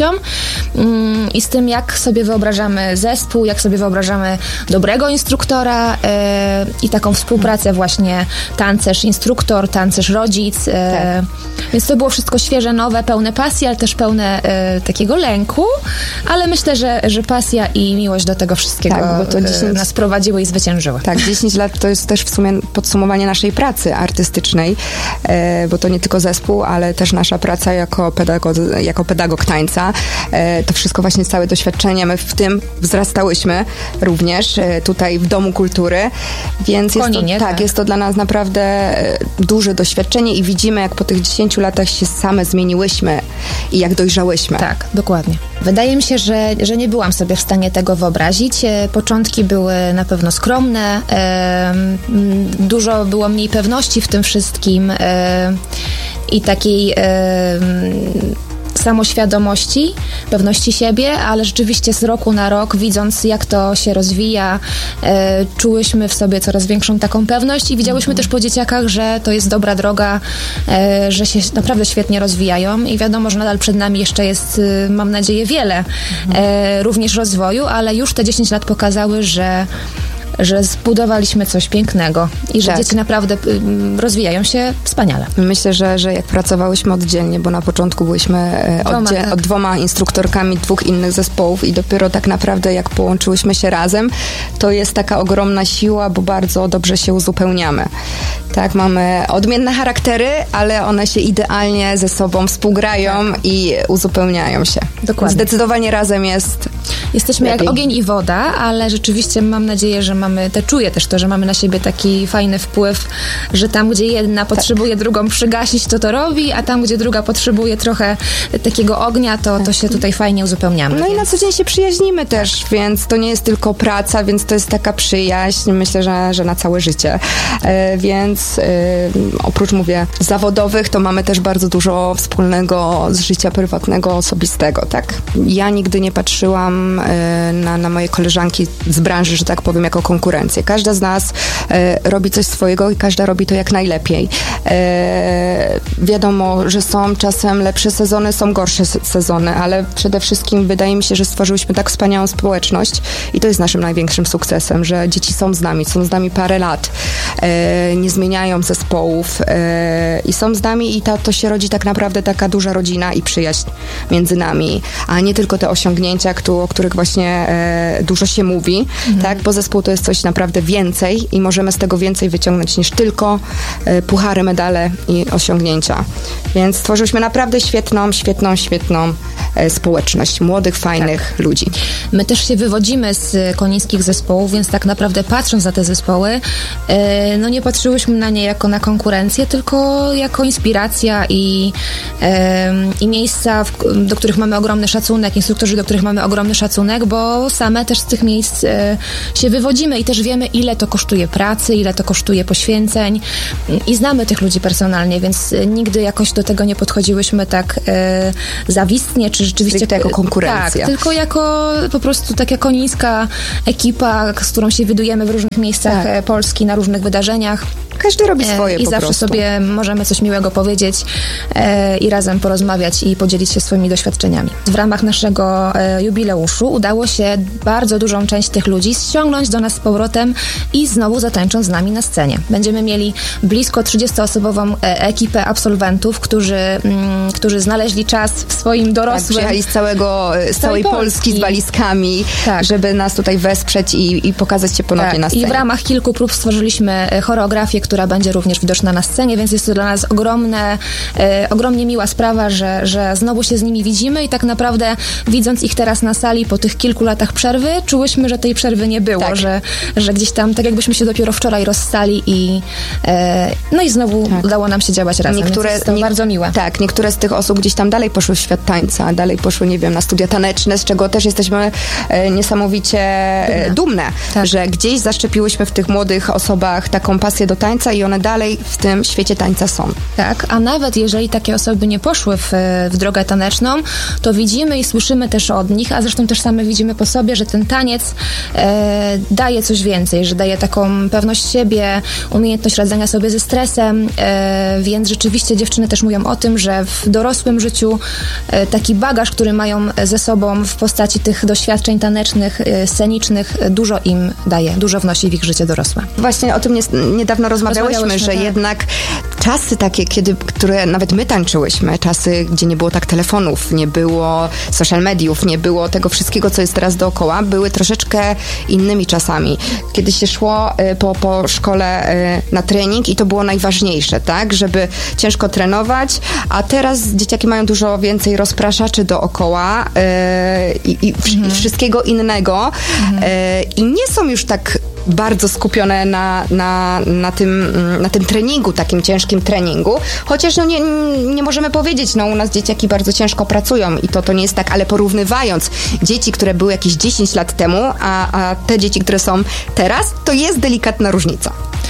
Speaker 9: mm, i z tym, jak sobie wyobrażamy zespół, jak sobie wyobrażamy dobrego instruktora e, i taką współpracę właśnie tancerz-instruktor, tancerz-rodzic. E, tak. Więc to było wszystko świeże, nowe, pełne pasji, ale też pełne e, takiego lęku, ale myślę, że, że pasja i miłość do tego wszystkiego tak, bo to dziesięć nas prowadziły i zwyciężyły.
Speaker 10: Tak, dziesięć lat to jest też w sumie podsumowanie naszej pracy artystycznej, e, bo to nie tylko zespół, ale też nasza praca jako pedagog, jako pedagog tańca. E, to wszystko właśnie całe doświadczenie, my w tym wzrastałyśmy również e, tutaj w Domu Kultury, więc jest
Speaker 9: Koninie,
Speaker 10: to, tak,
Speaker 9: tak.
Speaker 10: jest to dla nas naprawdę e, duże doświadczenie i widzimy, jak po tych dziesięciu latach się same zmieniłyśmy i jak dojrzałyśmy.
Speaker 9: Tak, dokładnie. Wydaje mi się, że, że nie byłam sobie w stanie tego wyobrazić. E, początki były na pewno skromne, e, dużo było mniej pewności w tym wszystkim e, i takiej e, samoświadomości, pewności siebie, ale rzeczywiście z roku na rok, widząc jak to się rozwija, e, czułyśmy w sobie coraz większą taką pewność i widziałyśmy mhm. też po dzieciakach, że to jest dobra droga, e, że się naprawdę świetnie rozwijają i wiadomo, że nadal przed nami jeszcze jest, e, mam nadzieję, wiele mhm. e, również rozwoju, ale już te dziesięć lat pokazały, że że zbudowaliśmy coś pięknego i że tak. dzieci naprawdę y, rozwijają się wspaniale.
Speaker 10: Myślę, że, że jak pracowałyśmy oddzielnie, bo na początku byliśmy e,
Speaker 9: dwoma,
Speaker 10: oddziel,
Speaker 9: tak.
Speaker 10: od dwoma instruktorkami dwóch innych zespołów i dopiero tak naprawdę jak połączyłyśmy się razem, to jest taka ogromna siła, bo bardzo dobrze się uzupełniamy. Tak, mamy odmienne charaktery, ale one się idealnie ze sobą współgrają tak. i uzupełniają się.
Speaker 9: Dokładnie.
Speaker 10: Zdecydowanie razem jest
Speaker 9: Jesteśmy
Speaker 10: lepiej.
Speaker 9: Jak ogień i woda, ale rzeczywiście mam nadzieję, że mamy, te czuję też to, że mamy na siebie taki fajny wpływ, że tam, gdzie jedna tak. potrzebuje drugą przygasić, to to robi, a tam, gdzie druga potrzebuje trochę takiego ognia, to, to się tutaj fajnie uzupełniamy.
Speaker 10: No
Speaker 9: więc...
Speaker 10: i na co dzień się przyjaźnimy też, więc to nie jest tylko praca, więc to jest taka przyjaźń, myślę, że, że na całe życie. E, więc e, oprócz, mówię, zawodowych, to mamy też bardzo dużo wspólnego z życia prywatnego, osobistego, tak? Ja nigdy nie patrzyłam e, na, na moje koleżanki z branży, że tak powiem, jako konkurencję. Każda z nas e, robi coś swojego i każda robi to jak najlepiej. E, wiadomo, że są czasem lepsze sezony, są gorsze sezony, ale przede wszystkim wydaje mi się, że stworzyłyśmy tak wspaniałą społeczność i to jest naszym największym sukcesem, że dzieci są z nami, są z nami parę lat e, nie zmieniają zespołów e, i są z nami i ta, to się rodzi tak naprawdę taka duża rodzina i przyjaźń między nami, a nie tylko te osiągnięcia, kto, o których właśnie e, dużo się mówi, mhm. tak? Bo zespół to jest coś naprawdę więcej i możemy z tego więcej wyciągnąć niż tylko e, puchary, medale i osiągnięcia. Więc stworzyliśmy naprawdę świetną, świetną, świetną e, społeczność młodych, fajnych tak. ludzi.
Speaker 9: My też się wywodzimy z konińskich zespołów, więc tak naprawdę patrząc na te zespoły, e, no nie patrzyłyśmy na nie jako na konkurencję, tylko jako inspiracja i, e, i miejsca, w, do których mamy ogromny szacunek, instruktorzy, do których mamy ogromny szacunek, bo same też z tych miejsc e, się wywodzimy i też wiemy, ile to kosztuje pracy, ile to kosztuje poświęceń i znamy tych ludzi personalnie, więc nigdy jakoś do tego nie podchodziłyśmy tak e, zawistnie, czy rzeczywiście...
Speaker 10: Stricte jako konkurencja.
Speaker 9: Tak, tylko jako po prostu taka konińska ekipa, z którą się widujemy w różnych miejscach tak. Polski, na różnych wydarzeniach.
Speaker 10: Każdy robi swoje
Speaker 9: e, I
Speaker 10: po
Speaker 9: zawsze
Speaker 10: prostu.
Speaker 9: sobie możemy coś miłego powiedzieć e, i razem porozmawiać i podzielić się swoimi doświadczeniami. W ramach naszego e, jubileuszu udało się bardzo dużą część tych ludzi ściągnąć do nas z powrotem i znowu zatańczą z nami na scenie. Będziemy mieli blisko trzydziestoosobową e, ekipę absolwentów, którzy, mm, którzy znaleźli czas w swoim dorosłym... Tak,
Speaker 10: przyjechali z całego, z całej Polski, Polski z walizkami, tak. żeby nas tutaj wesprzeć i, i pokazać się ponownie
Speaker 9: tak.
Speaker 10: na scenie.
Speaker 9: I w ramach kilku prób stworzyliśmy choreografię, która będzie również widoczna na scenie, więc jest to dla nas ogromne, e, ogromnie miła sprawa, że, że znowu się z nimi widzimy i tak naprawdę widząc ich teraz na sali po tych kilku latach przerwy, czułyśmy, że tej przerwy nie było, tak. że, że gdzieś tam, tak jakbyśmy się dopiero wczoraj rozstali i e, no i znowu tak. udało nam się działać razem, niektóre, jest to nie, bardzo miłe.
Speaker 10: Tak, niektóre z tych osób gdzieś tam dalej poszły w świat tańca, dalej poszły, nie wiem, na studia taneczne, z czego też jesteśmy e, niesamowicie e, dumne, tak. że gdzieś zaszczepiłyśmy w tych młodych osobach taką pasję do tańca i one dalej w tym świecie tańca są.
Speaker 9: Tak, a nawet jeżeli takie osoby nie poszły w, w drogę taneczną, to widzimy i słyszymy też od nich, a zresztą też same widzimy po sobie, że ten taniec e, daje coś więcej, że daje taką pewność siebie, umiejętność radzenia sobie ze stresem, e, więc rzeczywiście dziewczyny też mówią o tym, że w dorosłym życiu e, taki bagaż, który mają ze sobą w postaci tych doświadczeń tanecznych, e, scenicznych, e, dużo im daje, dużo wnosi w ich życie dorosłe.
Speaker 10: Właśnie o tym nie, niedawno rozmawiałyśmy, że
Speaker 9: tak.
Speaker 10: jednak czasy takie, kiedy, które nawet my tańczyłyśmy, czasy, gdzie nie było tak telefonów, nie było social mediów, nie było tego wszystkiego, co jest teraz dookoła, były troszeczkę innymi czasami. Kiedy się szło y, po, po szkole y, na trening i to było najważniejsze, tak, żeby ciężko trenować, a teraz dzieciaki mają dużo więcej rozpraszaczy dookoła y, i, i mhm. wszystkiego innego mhm. y, i nie są już tak bardzo skupione na, na, na, tym, na tym treningu, takim ciężkim treningu, chociaż no nie, nie możemy powiedzieć, no u nas dzieciaki bardzo ciężko pracują i to, to nie jest tak, ale porównywając dzieci, które były jakieś dziesięć lat temu, a, a te dzieci, które są teraz, to jest delikatna różnica.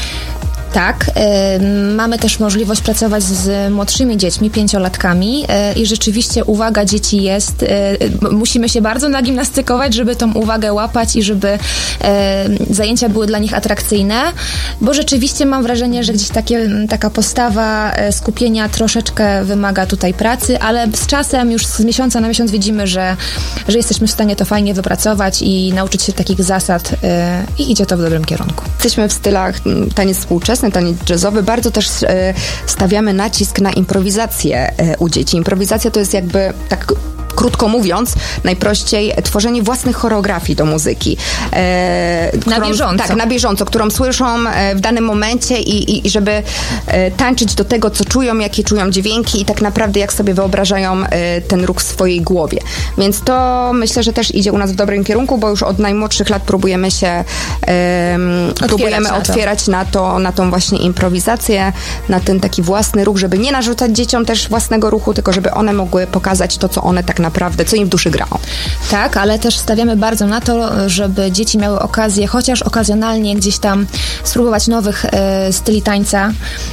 Speaker 9: Tak, y, mamy też możliwość pracować z młodszymi dziećmi, pięciolatkami y, i rzeczywiście uwaga dzieci jest, y, musimy się bardzo nagimnastykować, żeby tą uwagę łapać i żeby y, zajęcia były dla nich atrakcyjne, bo rzeczywiście mam wrażenie, że gdzieś takie, taka postawa skupienia troszeczkę wymaga tutaj pracy, ale z czasem już z miesiąca na miesiąc widzimy, że, że jesteśmy w stanie to fajnie wypracować i nauczyć się takich zasad y, i idzie to w dobrym kierunku.
Speaker 10: Jesteśmy w stylach taniec współczesny, taniec jazzowy. Bardzo też e, stawiamy nacisk na improwizację e, u dzieci. Improwizacja to jest jakby, tak krótko mówiąc, najprościej tworzenie własnych choreografii do muzyki. E,
Speaker 9: na
Speaker 10: którą,
Speaker 9: bieżąco.
Speaker 10: Tak, na bieżąco, którą słyszą e, w danym momencie i, i, i żeby e, tańczyć do tego, co czują, jakie czują dźwięki i tak naprawdę jak sobie wyobrażają e, ten ruch w swojej głowie. Więc to myślę, że też idzie u nas w dobrym kierunku, bo już od najmłodszych lat próbujemy się e,
Speaker 9: otwierać
Speaker 10: próbujemy
Speaker 9: na
Speaker 10: otwierać
Speaker 9: to.
Speaker 10: na to, na tą właśnie improwizację, na ten taki własny ruch, żeby nie narzucać dzieciom też własnego ruchu, tylko żeby one mogły pokazać to, co one tak naprawdę, co im w duszy grało.
Speaker 9: Tak, ale też stawiamy bardzo na to, żeby dzieci miały okazję, chociaż okazjonalnie gdzieś tam spróbować nowych e, styli tańca,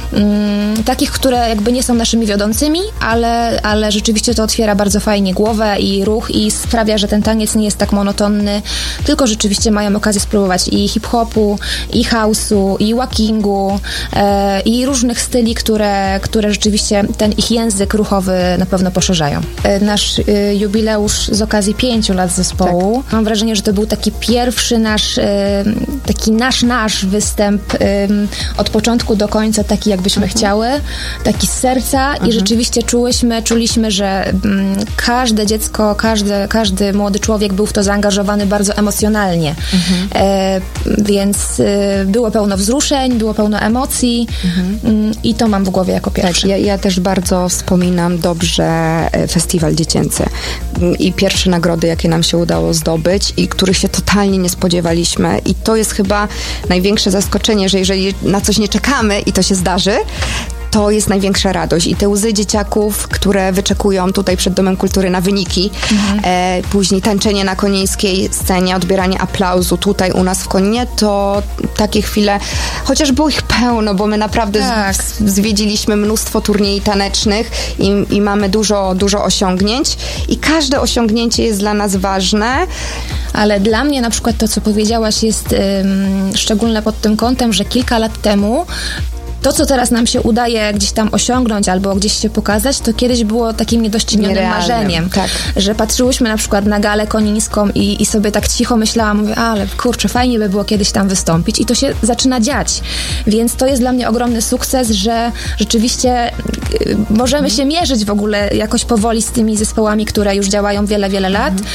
Speaker 9: mm, takich, które jakby nie są naszymi wiodącymi, ale, ale rzeczywiście to otwiera bardzo fajnie głowę i ruch i sprawia, że ten taniec nie jest tak monotonny, tylko rzeczywiście mają okazję spróbować i hip-hopu, i house'u, i walkingu, e, i różnych styli, które, które rzeczywiście ten ich język ruchowy na pewno poszerzają. E, nasz e, y, jubileusz z okazji pięciu lat zespołu. Tak. Mam wrażenie, że to był taki pierwszy nasz, y, taki nasz, nasz występ y, od początku do końca, taki jakbyśmy mhm. chciały, taki z serca mhm. i rzeczywiście czułyśmy, czuliśmy, że mm, każde dziecko, każde, każdy młody człowiek był w to zaangażowany bardzo emocjonalnie. Mhm. E, więc y, było pełno wzruszeń, było pełno emocji mhm. y, i to mam w głowie jako pierwsze.
Speaker 10: Tak, ja, ja też bardzo wspominam dobrze festiwal dziecięcy i pierwsze nagrody, jakie nam się udało zdobyć i których się totalnie nie spodziewaliśmy i to jest chyba największe zaskoczenie, że jeżeli na coś nie czekamy i to się zdarzy, to jest największa radość i te łzy dzieciaków, które wyczekują tutaj przed Domem Kultury na wyniki, mhm. e, później tańczenie na konińskiej scenie, odbieranie aplauzu tutaj u nas w Koninie, to takie chwile, chociaż było ich pełno, bo my naprawdę tak. z, zwiedziliśmy mnóstwo turniej tanecznych i, i mamy dużo, dużo osiągnięć i każde osiągnięcie jest dla nas ważne.
Speaker 9: Ale dla mnie na przykład to, co powiedziałaś, jest ym, szczególne pod tym kątem, że kilka lat temu to, co teraz nam się udaje gdzieś tam osiągnąć albo gdzieś się pokazać, to kiedyś było takim niedoścignionym Nierealnym, marzeniem. Tak. Że patrzyłyśmy na przykład na galę konińską i, i sobie tak cicho myślałam, mówię, ale kurczę, fajnie by było kiedyś tam wystąpić i to się zaczyna dziać. Więc to jest dla mnie ogromny sukces, że rzeczywiście y, możemy się mierzyć w ogóle jakoś powoli z tymi zespołami, które już działają wiele, wiele lat y,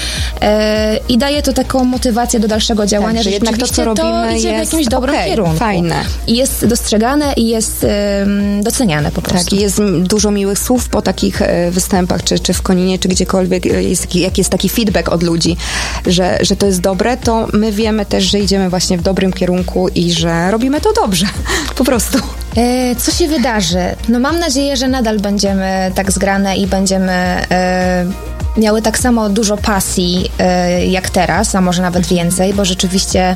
Speaker 9: i daje to taką motywację do dalszego działania, tak, że, że jednak to, co robimy, to idzie w jakimś dobrym okay, kierunku.
Speaker 10: Fajne.
Speaker 9: I jest dostrzegane i jest jest um, doceniane po prostu.
Speaker 10: Tak, jest dużo miłych słów po takich e, występach, czy, czy w Koninie, czy gdziekolwiek, jest taki, jak jest taki feedback od ludzi, że, że to jest dobre, to my wiemy też, że idziemy właśnie w dobrym kierunku i że robimy to dobrze. Po prostu.
Speaker 9: E, co się wydarzy? No mam nadzieję, że nadal będziemy tak zgrane i będziemy e, miały tak samo dużo pasji e, jak teraz, a może nawet więcej, bo rzeczywiście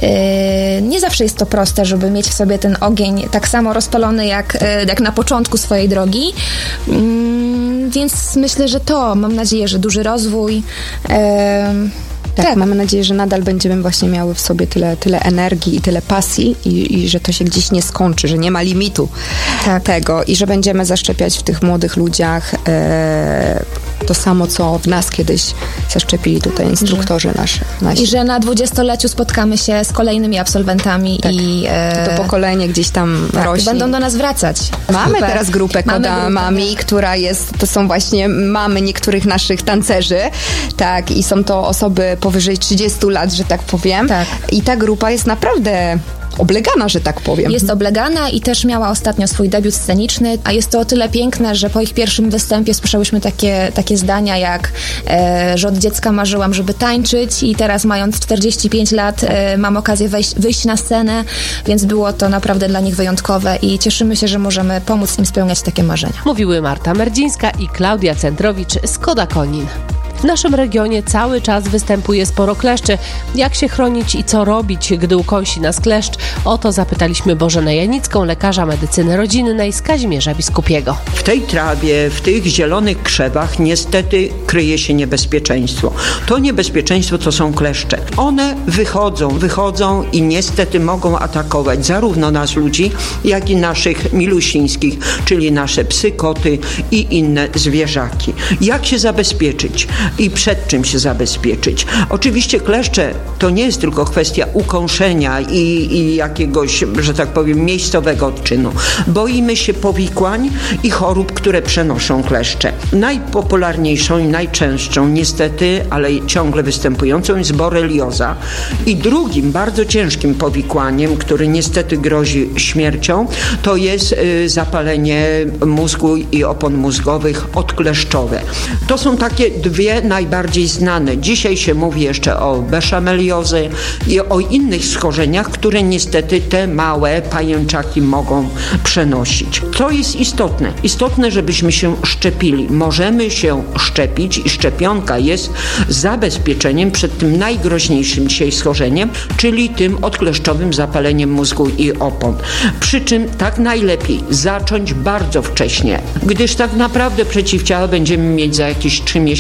Speaker 9: e, nie zawsze jest to proste, żeby mieć w sobie ten ogień tak samo rozpalony jak, e, jak na początku swojej drogi. Mm, więc myślę, że to, mam nadzieję, że duży rozwój. E,
Speaker 10: Tak, tak, mamy nadzieję, że nadal będziemy właśnie miały w sobie tyle, tyle energii i tyle pasji i, i że to się gdzieś nie skończy, że nie ma limitu tak. tego i że będziemy zaszczepiać w tych młodych ludziach e, to samo, co w nas kiedyś zaszczepili tutaj instruktorzy nasze, nasi.
Speaker 9: I że na dwudziestoleciu spotkamy się z kolejnymi absolwentami
Speaker 10: tak.
Speaker 9: i
Speaker 10: e, to pokolenie gdzieś tam
Speaker 9: tak,
Speaker 10: rośnie.
Speaker 9: Będą do nas wracać.
Speaker 10: Mamy
Speaker 9: Super.
Speaker 10: teraz grupę Koda Mami, która jest, to są właśnie mamy niektórych naszych tancerzy, tak, i są to osoby powyżej trzydziestu lat, że tak powiem. Tak. I ta grupa jest naprawdę oblegana, że tak powiem.
Speaker 9: Jest oblegana i też miała ostatnio swój debiut sceniczny, a jest to o tyle piękne, że po ich pierwszym występie słyszałyśmy takie, takie zdania jak, e, że od dziecka marzyłam, żeby tańczyć i teraz mając czterdzieści pięć lat e, mam okazję wejść, wyjść na scenę, więc było to naprawdę dla nich wyjątkowe i cieszymy się, że możemy pomóc im spełniać takie marzenia.
Speaker 2: Mówiły Marta Merdzińska i Klaudia Centrowicz z Koda Konin. W naszym regionie cały czas występuje sporo kleszczy. Jak się chronić i co robić, gdy ukąsi nas kleszcz? O to zapytaliśmy Bożenę Janicką, lekarza medycyny rodzinnej z Kazimierza Biskupiego.
Speaker 11: W tej trawie, w tych zielonych krzewach niestety kryje się niebezpieczeństwo. To niebezpieczeństwo to są kleszcze. One wychodzą, wychodzą i niestety mogą atakować zarówno nas ludzi, jak i naszych milusińskich, czyli nasze psy, koty i inne zwierzaki. Jak się zabezpieczyć? I przed czym się zabezpieczyć. Oczywiście kleszcze to nie jest tylko kwestia ukąszenia i, i jakiegoś, że tak powiem, miejscowego odczynu. Boimy się powikłań i chorób, które przenoszą kleszcze. Najpopularniejszą i najczęstszą niestety, ale ciągle występującą jest borelioza i drugim bardzo ciężkim powikłaniem, który niestety grozi śmiercią, to jest y, zapalenie mózgu i opon mózgowych odkleszczowe. To są takie dwie najbardziej znane. Dzisiaj się mówi jeszcze o beszameliozy i o innych schorzeniach, które niestety te małe pajęczaki mogą przenosić. To jest istotne. Istotne, żebyśmy się szczepili. Możemy się szczepić i szczepionka jest zabezpieczeniem przed tym najgroźniejszym dzisiaj schorzeniem, czyli tym odkleszczowym zapaleniem mózgu i opon. Przy czym tak najlepiej zacząć bardzo wcześnie, gdyż tak naprawdę przeciwciała będziemy mieć za jakieś trzy miesiące.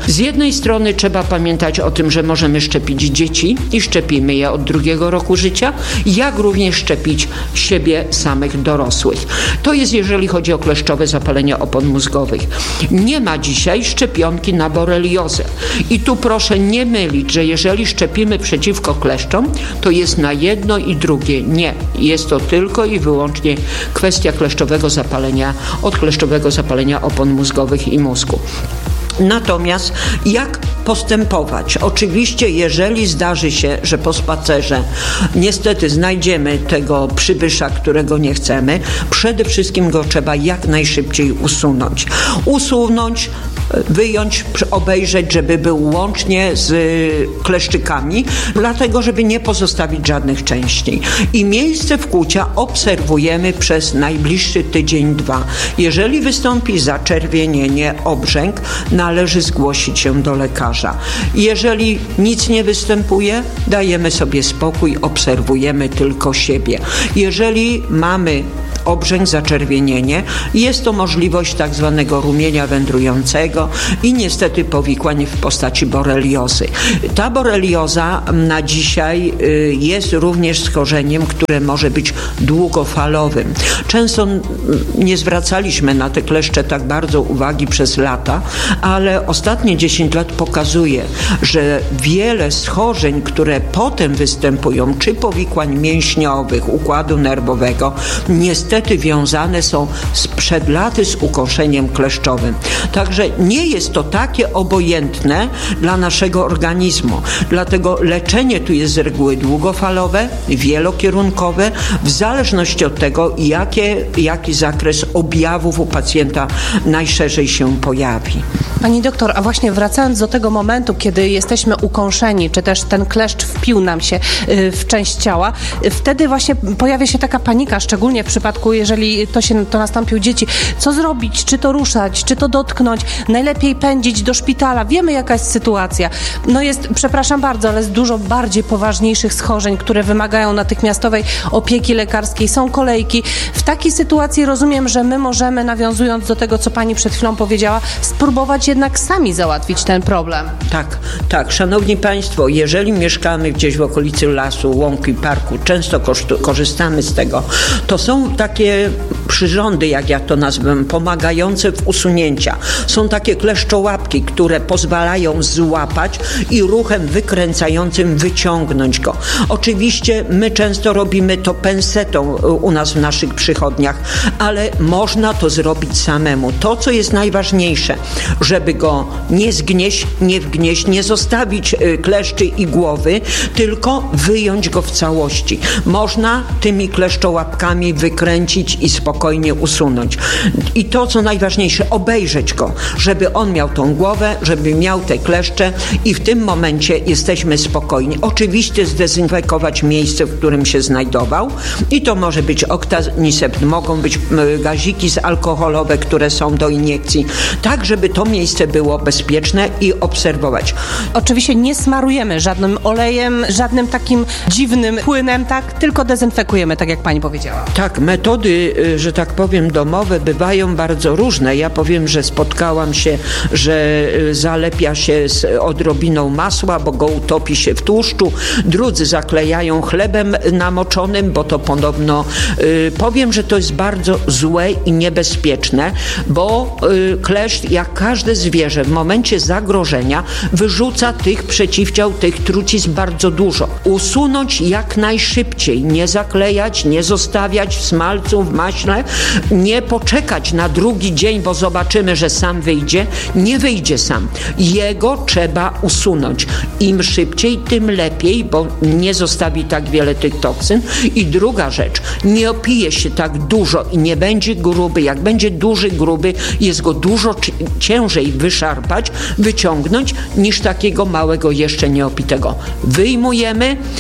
Speaker 11: Z jednej strony trzeba pamiętać o tym, że możemy szczepić dzieci i szczepimy je od drugiego roku życia, jak również szczepić siebie samych dorosłych. To jest jeżeli chodzi o kleszczowe zapalenie opon mózgowych. Nie ma dzisiaj szczepionki na boreliozę. I tu proszę nie mylić, że jeżeli szczepimy przeciwko kleszczom, to jest na jedno i drugie. Nie. Jest to tylko i wyłącznie kwestia kleszczowego zapalenia, odkleszczowego zapalenia opon mózgowych i mózgu. Natomiast jak postępować? Oczywiście, jeżeli zdarzy się, że po spacerze niestety znajdziemy tego przybysza, którego nie chcemy, przede wszystkim go trzeba jak najszybciej usunąć. Usunąć, wyjąć, obejrzeć, żeby był łącznie z kleszczykami, dlatego, żeby nie pozostawić żadnych części. I miejsce wkłucia obserwujemy przez najbliższy tydzień, dwa. Jeżeli wystąpi zaczerwienienie, obrzęk, należy zgłosić się do lekarza. Jeżeli nic nie występuje, dajemy sobie spokój, obserwujemy tylko siebie. Jeżeli mamy obrzęk, zaczerwienienie, jest to możliwość tak zwanego rumienia wędrującego i niestety powikłań w postaci boreliozy. Ta borelioza na dzisiaj jest również schorzeniem, które może być długofalowym. Często nie zwracaliśmy na te kleszcze tak bardzo uwagi przez lata, ale ostatnie dziesięć lat pokazuje, że wiele schorzeń, które potem występują, czy powikłań mięśniowych, układu nerwowego, niestety wiązane są sprzed laty z ukąszeniem kleszczowym. Także nie jest to takie obojętne dla naszego organizmu. Dlatego leczenie tu jest z reguły długofalowe, wielokierunkowe, w zależności od tego, jakie, jaki zakres objawów u pacjenta najszerzej się pojawi.
Speaker 2: Pani doktor, a właśnie wracając do tego momentu, kiedy jesteśmy ukąszeni, czy też ten kleszcz wpił nam się w część ciała, wtedy właśnie pojawia się taka panika, szczególnie w przypadku, jeżeli to się to nastąpi u dzieci. Co zrobić? Czy to ruszać? Czy to dotknąć? Najlepiej pędzić do szpitala. Wiemy, jaka jest sytuacja. No jest, przepraszam bardzo, ale jest dużo bardziej poważniejszych schorzeń, które wymagają natychmiastowej opieki lekarskiej. Są kolejki. W takiej sytuacji rozumiem, że my możemy, nawiązując do tego, co pani przed chwilą powiedziała, spróbować jednak sami załatwić ten problem.
Speaker 11: Tak, tak. Szanowni Państwo, jeżeli mieszkamy gdzieś w okolicy lasu, łąki, parku, często korzystamy z tego, to są takie przyrządy, jak ja to nazywam, pomagające w usunięcia. Są takie kleszczołapki, które pozwalają złapać i ruchem wykręcającym wyciągnąć go. Oczywiście my często robimy to pensetą u nas w naszych przychodniach, ale można to zrobić samemu. To, co jest najważniejsze, żeby go nie zgnieść, nie wgnieść, nie zostawić kleszczy i głowy, tylko wyjąć go w całości. Można tymi kleszczołapkami wykręcić i spokojnie usunąć. I to, co najważniejsze, obejrzeć go, żeby on miał tą głowę, żeby miał te kleszcze i w tym momencie jesteśmy spokojni. Oczywiście zdezynfekować miejsce, w którym się znajdował i to może być oktanisept, mogą być gaziki alkoholowe, które są do iniekcji, tak, żeby to miejsce było bezpieczne i obserwować.
Speaker 2: Oczywiście nie smarujemy żadnym olejem, żadnym takim dziwnym płynem, tak? Tylko dezynfekujemy, tak jak pani powiedziała.
Speaker 11: Tak, metody, że tak powiem, domowe bywają bardzo różne. Ja powiem, że spotkałam się, że zalepia się z odrobiną masła, bo go utopi się w tłuszczu. Drudzy zaklejają chlebem namoczonym, bo to podobno y, powiem, że to jest bardzo złe i niebezpieczne, bo y, kleszcz, jak każde zwierzę, w momencie zagrożenia wyrzuca tych przeciwciał, tych trucizn bardzo dużo. Usunąć jak najszybciej, nie zaklejać, nie zostawiać w smalcu, w maśle, nie poczekać na drugi dzień, bo zobaczymy, że sam wyjdzie. Nie wyjdzie sam. Jego trzeba usunąć. Im szybciej, tym lepiej, bo nie zostawi tak wiele tych toksyn. I druga rzecz, nie opije się tak dużo i nie będzie gruby. Jak będzie duży, gruby, jest go dużo ciężej wyszarpać, wyciągnąć, niż takiego małego, jeszcze nieopitego. Wyjmujemy,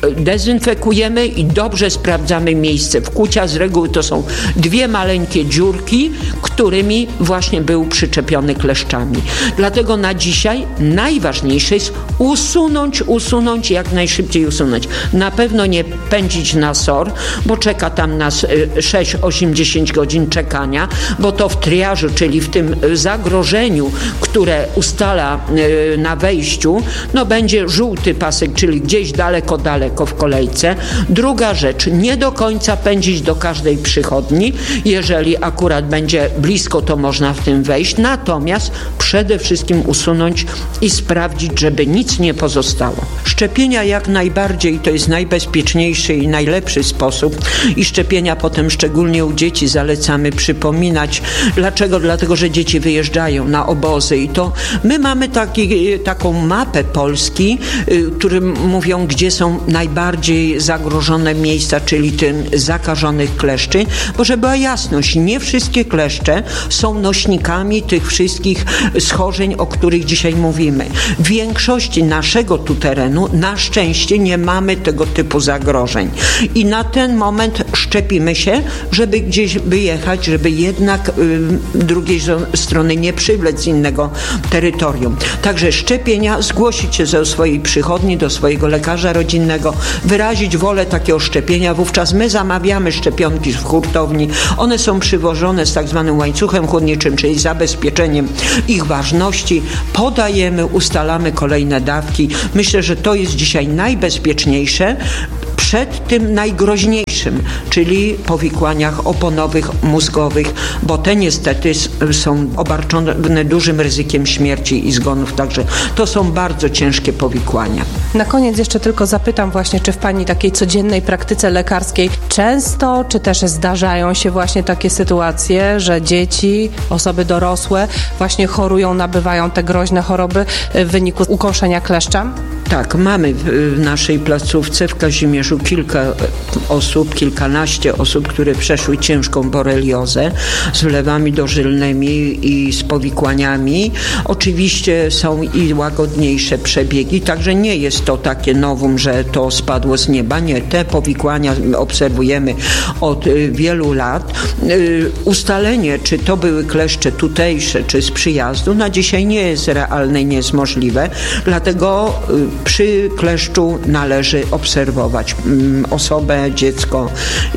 Speaker 11: dezynfekujemy i dobrze sprawdzamy miejsce wkłucia. Z reguły to są dwie maleńkie dziurki, którymi właśnie był przyczepiony kleszczami. Dlatego na dzisiaj najważniejsze jest usunąć, usunąć, jak najszybciej usunąć. Na pewno nie pędzić na S O R, bo czeka tam nas sześć, osiem, dziesięć godzin czekania, bo to w triażu, czyli w tym zagrożeniu, które ustala na wejściu, no będzie żółty pasek, czyli gdzieś daleko, daleko w kolejce. Druga rzecz, nie do końca pędzić do każdej przychodni. Jeżeli akurat będzie blisko, to można w tym wejść. Natomiast przede wszystkim usunąć i sprawdzić, żeby nic nie pozostało. Szczepienia jak najbardziej to jest najbezpieczniejszy i najlepszy sposób i szczepienia potem szczególnie u dzieci zalecamy przypominać. Dlaczego? Dlatego, że dzieci wyjeżdżają na obozy i to my mamy taki, taką mapę Polski, y, którym mówią, gdzie są najbardziej zagrożone miejsca, czyli tym zakażonych kleszczy, bo żeby była jasność, nie wszystkie kleszcze są nośnikami tych wszystkich schorzeń, o których dzisiaj mówimy. W większości naszego tu terenu na szczęście nie mamy tego typu zagrożeń. I na ten moment szczepimy się, żeby gdzieś wyjechać, żeby jednak y, drugiej strony nie przywlec z innego terytorium. Także szczepienia, zgłosić się do swojej przychodni, do swojego lekarza rodzinnego, wyrazić wolę takiego szczepienia. Wówczas my zamawiamy szczepionki w hurtowni. One są przywożone z tak zwanym łańcuchem chłodniczym, czyli zabezpieczeniem ich ważności. Podajemy, ustalamy kolejne dawki. Myślę, że to jest dzisiaj najbezpieczniejsze przed tym najgroźniejszym, czyli powikłaniach oponowych, mózgowych, bo te niestety są obarczone dużym ryzykiem śmierci i zgonów, także to są bardzo ciężkie powikłania.
Speaker 2: Na koniec jeszcze tylko zapytam właśnie, czy w Pani takiej codziennej praktyce lekarskiej często, czy też zdarzają się właśnie takie sytuacje, że dzieci, osoby dorosłe właśnie chorują, nabywają te groźne choroby w wyniku ukąszenia kleszczem?
Speaker 11: Tak, mamy w naszej placówce w Kazimierzu kilka osób, kilkanaście osób, które przeszły ciężką boreliozę z wlewami dożylnymi i z powikłaniami. Oczywiście są i łagodniejsze przebiegi, także nie jest to takie nowum, że to spadło z nieba. Nie, te powikłania obserwujemy od wielu lat. Ustalenie, czy to były kleszcze tutejsze, czy z przyjazdu, na dzisiaj nie jest realne i nie jest możliwe, dlatego przy kleszczu należy obserwować osobę, dziecko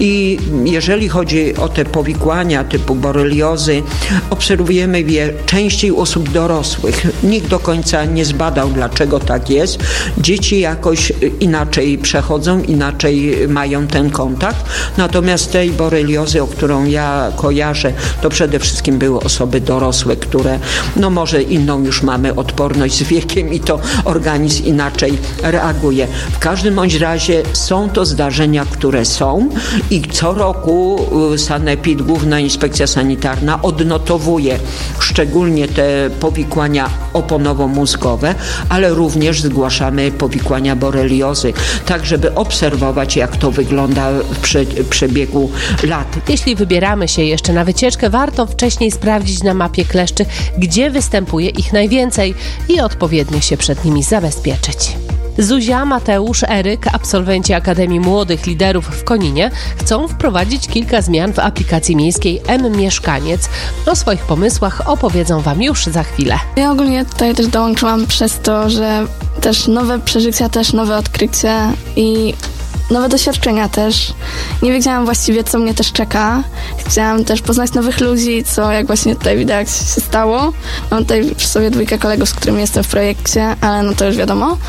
Speaker 11: i jeżeli chodzi o te powikłania typu boreliozy, obserwujemy je częściej u osób dorosłych. Nikt do końca nie zbadał, dlaczego tak jest. Dzieci jakoś inaczej przechodzą, inaczej mają ten kontakt, natomiast tej boreliozy, o którą ja kojarzę, to przede wszystkim były osoby dorosłe, które no może inną już mamy odporność z wiekiem i to organizm inaczej reaguje. W każdym bądź razie są to zdarzenia, które są i co roku Sanepid, Główna Inspekcja Sanitarna odnotowuje szczególnie te powikłania oponowo-mózgowe, ale również zgłaszamy powikłania boreliozy, tak żeby obserwować, jak to wygląda w prze- przebiegu lat.
Speaker 2: Jeśli wybieramy się jeszcze na wycieczkę, warto wcześniej sprawdzić na mapie kleszczy, gdzie występuje ich najwięcej i odpowiednio się przed nimi zabezpieczyć. Zuzia, Mateusz, Eryk, absolwenci Akademii Młodych Liderów w Koninie, chcą wprowadzić kilka zmian w aplikacji miejskiej M-Mieszkaniec. O swoich pomysłach opowiedzą Wam już za chwilę.
Speaker 3: Ja ogólnie tutaj też dołączyłam przez to, że też nowe przeżycia, też nowe odkrycia i nowe doświadczenia też. Nie wiedziałam właściwie, co mnie też czeka. Chciałam też poznać nowych ludzi, co jak właśnie tutaj widać się stało. Mam tutaj przy sobie dwójkę kolegów, z którymi jestem w projekcie, ale no to już wiadomo.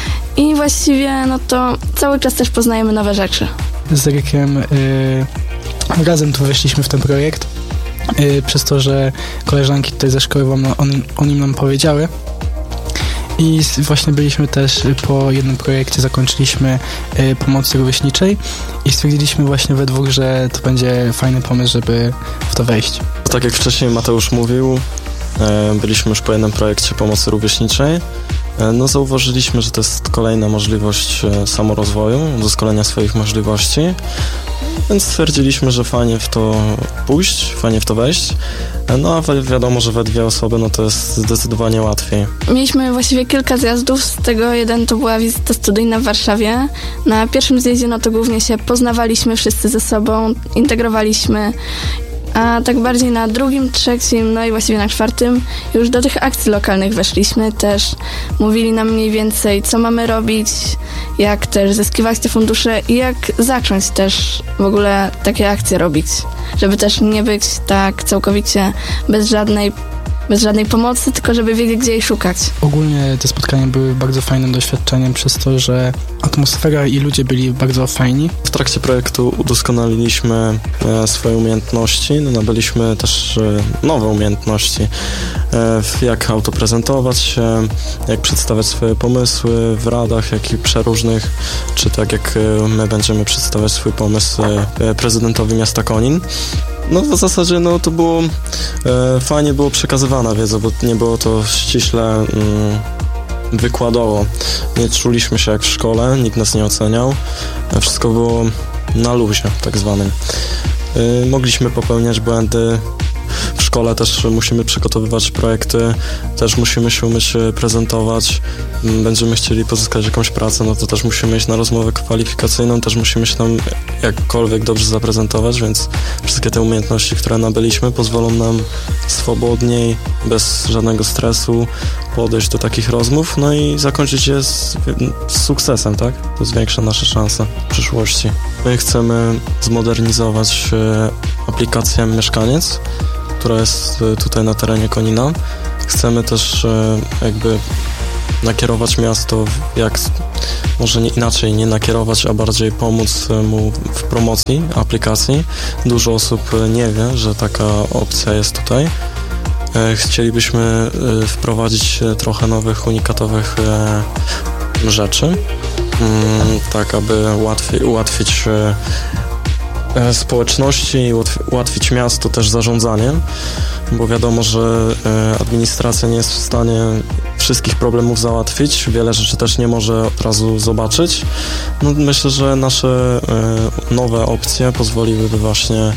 Speaker 3: I właściwie no to cały czas też poznajemy nowe rzeczy.
Speaker 12: Z Erykiem yy, razem tu weszliśmy w ten projekt, yy, przez to, że koleżanki tutaj ze szkoły wam o nim, o nim nam powiedziały. I właśnie byliśmy też po jednym projekcie, zakończyliśmy y, pomocy rówieśniczej i stwierdziliśmy właśnie we dwóch, że to będzie fajny pomysł, żeby w to wejść.
Speaker 13: Tak jak wcześniej Mateusz mówił, y, byliśmy już po jednym projekcie pomocy rówieśniczej. Y, no zauważyliśmy, że to jest kolejna możliwość y, samorozwoju, doskonalenia swoich możliwości. więc stwierdziliśmy, że fajnie w to pójść, fajnie w to wejść. No a wi- wiadomo, że we dwie osoby no to jest zdecydowanie łatwiej.
Speaker 14: Mieliśmy właściwie kilka zjazdów, z tego jeden to była wizyta studyjna w Warszawie. Na pierwszym zjeździe no to głównie się poznawaliśmy wszyscy ze sobą, integrowaliśmy, a tak bardziej na drugim, trzecim, no i właściwie na czwartym już do tych akcji lokalnych weszliśmy. Też mówili nam mniej więcej, co mamy robić, jak też zyskiwać te fundusze i jak zacząć też w ogóle takie akcje robić, żeby też nie być tak całkowicie bez żadnej bez żadnej pomocy, tylko żeby wiedzieć, gdzie jej szukać.
Speaker 12: Ogólnie te spotkania były bardzo fajnym doświadczeniem przez to, że atmosfera i ludzie byli bardzo fajni.
Speaker 13: W trakcie projektu udoskonaliliśmy e, swoje umiejętności, no, nabyliśmy też e, nowe umiejętności, e, jak autoprezentować się, jak przedstawiać swoje pomysły w radach, jak i przeróżnych, czy tak jak e, my będziemy przedstawiać swój pomysł e, prezydentowi miasta Konin. No w zasadzie no to było e, fajnie było przekazywana wiedza, bo nie było to ściśle mm, wykładowo. Nie czuliśmy się jak w szkole, nikt nas nie oceniał. Wszystko było na luzie tak zwanym. E, mogliśmy popełniać błędy. W szkole też musimy przygotowywać projekty, też musimy się umieć prezentować. Będziemy chcieli pozyskać jakąś pracę, no to też musimy iść na rozmowę kwalifikacyjną, też musimy się tam jakkolwiek dobrze zaprezentować, więc wszystkie te umiejętności, które nabyliśmy, pozwolą nam swobodniej, bez żadnego stresu podejść do takich rozmów, no i zakończyć je z, z sukcesem, tak? To zwiększa nasze szanse w przyszłości. My chcemy zmodernizować aplikację Mieszkaniec, która jest tutaj na terenie Konina. Chcemy też jakby nakierować miasto, jak może nie inaczej, nie nakierować, a bardziej pomóc mu w promocji aplikacji. Dużo osób nie wie, że taka opcja jest tutaj. Chcielibyśmy wprowadzić trochę nowych, unikatowych rzeczy, tak aby łatwiej, ułatwić społeczności i ułatwić miasto też zarządzanie, bo wiadomo, że administracja nie jest w stanie wszystkich problemów załatwić, wiele rzeczy też nie może od razu zobaczyć. No, myślę, że nasze nowe opcje pozwoliłyby właśnie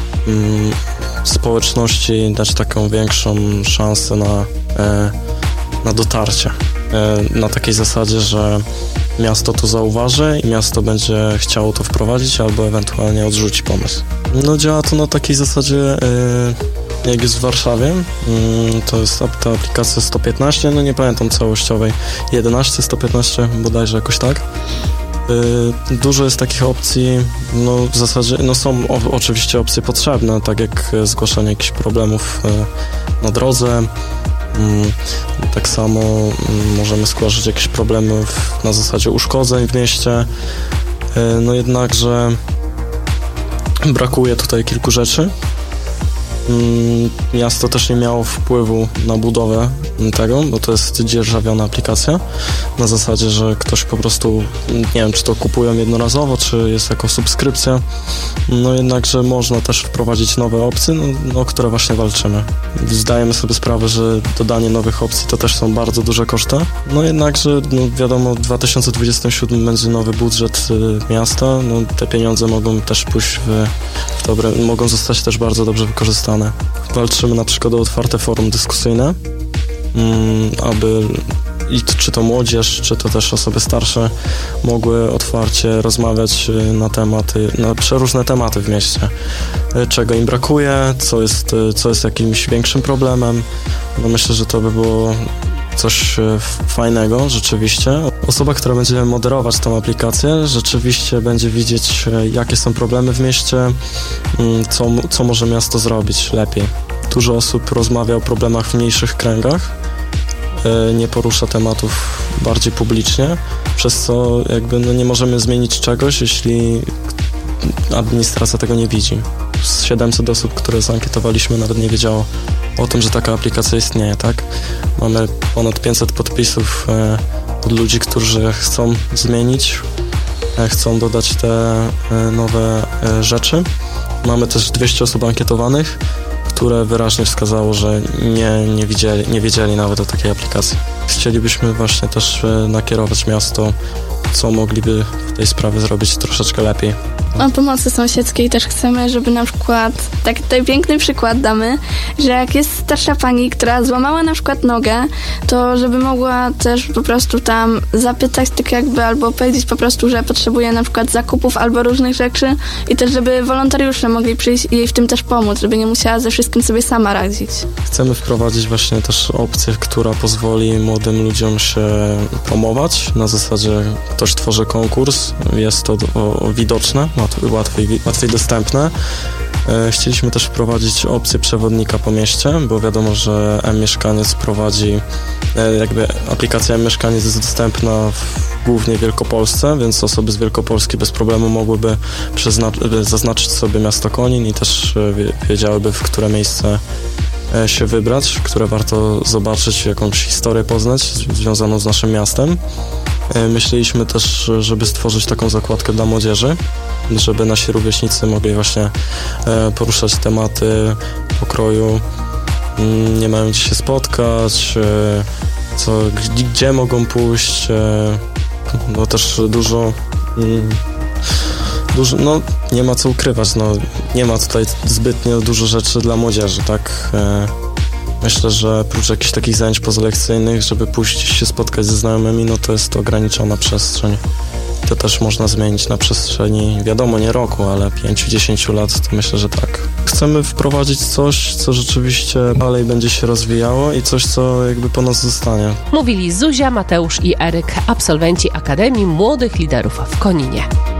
Speaker 13: społeczności dać taką większą szansę na, na dotarcie. Na takiej zasadzie, że miasto to zauważy i miasto będzie chciało to wprowadzić albo ewentualnie odrzuci pomysł. No działa to na takiej zasadzie, jak jest w Warszawie. To jest ta aplikacja sto piętnaście, no nie pamiętam całościowej, jedenaście, sto piętnaście bodajże jakoś tak. Dużo jest takich opcji, no w zasadzie, no są o, oczywiście opcje potrzebne, tak jak zgłaszanie jakichś problemów na drodze. Tak samo możemy zgłaszać jakieś problemy w, na zasadzie uszkodzeń w mieście. No jednakże brakuje tutaj kilku rzeczy. Miasto też nie miało wpływu na budowę tego, bo to jest dzierżawiona aplikacja. Na zasadzie, że ktoś po prostu, nie wiem, czy to kupują jednorazowo, czy jest jako subskrypcja. No jednakże można też wprowadzić nowe opcje, no, o które właśnie walczymy. Zdajemy sobie sprawę, że dodanie nowych opcji to też są bardzo duże koszty. No jednakże, no wiadomo, w dwa tysiące dwudziestym siódmym będzie nowy budżet y, miasta. No, te pieniądze mogą też pójść w, w dobre, mogą zostać też bardzo dobrze wykorzystane. Walczymy na przykład o otwarte forum dyskusyjne, aby i czy to młodzież, czy to też osoby starsze mogły otwarcie rozmawiać na tematy, na przeróżne tematy w mieście. Czego im brakuje, co jest, co jest jakimś większym problemem. No myślę, że to by było coś fajnego rzeczywiście. Osoba, która będzie moderować tą aplikację, rzeczywiście będzie widzieć, jakie są problemy w mieście, co, co może miasto zrobić lepiej. Dużo osób rozmawia o problemach w mniejszych kręgach, nie porusza tematów bardziej publicznie, przez co jakby no nie możemy zmienić czegoś, jeśli administracja tego nie widzi. Z siedemset osób, które zankietowaliśmy, nawet nie wiedziało o tym, że taka aplikacja istnieje, tak? Mamy ponad pięćset podpisów e, od ludzi, którzy chcą zmienić, e, chcą dodać te e, nowe e, rzeczy. Mamy też dwieście osób ankietowanych, które wyraźnie wskazało, że nie, nie, widzieli, nie wiedzieli nawet o takiej aplikacji. Chcielibyśmy właśnie też e, nakierować miasto co mogliby w tej sprawie zrobić troszeczkę lepiej.
Speaker 14: O pomocy sąsiedzkiej też chcemy, żeby na przykład, tak tutaj piękny przykład damy, że jak jest starsza pani, która złamała na przykład nogę, to żeby mogła też po prostu tam zapytać tak jakby, albo powiedzieć po prostu, że potrzebuje na przykład zakupów albo różnych rzeczy i też żeby wolontariusze mogli przyjść i jej w tym też pomóc, żeby nie musiała ze wszystkim sobie sama radzić. Chcemy
Speaker 13: wprowadzić właśnie też opcję, która pozwoli młodym ludziom się promować. Na zasadzie ktoś tworzy konkurs, jest to o, o widoczne, łatwiej, łatwiej dostępne. Chcieliśmy też wprowadzić opcję przewodnika po mieście, bo wiadomo, że M-Mieszkaniec prowadzi, jakby aplikacja M-Mieszkaniec jest dostępna w, głównie w Wielkopolsce, więc osoby z Wielkopolski bez problemu mogłyby przezna- zaznaczyć sobie miasto Konin i też wiedziałyby, w które miejsce się wybrać, które warto zobaczyć, jakąś historię poznać związaną z naszym miastem. Myśleliśmy też, żeby stworzyć taką zakładkę dla młodzieży, żeby nasi rówieśnicy mogli właśnie poruszać tematy pokroju, nie mają gdzie się spotkać, co, gdzie mogą pójść, no też dużo, dużo, no nie ma co ukrywać, no nie ma tutaj zbytnio dużo rzeczy dla młodzieży, tak? Myślę, że prócz jakichś takich zajęć pozalekcyjnych, żeby pójść się spotkać ze znajomymi, no to jest to ograniczona przestrzeń. To też można zmienić na przestrzeni, wiadomo, nie roku, ale pięć do dziesięciu lat, to myślę, że tak. Chcemy wprowadzić coś, co rzeczywiście dalej będzie się rozwijało i coś, co jakby po nas zostanie.
Speaker 2: Mówili Zuzia, Mateusz i Eryk, absolwenci Akademii Młodych Liderów w Koninie.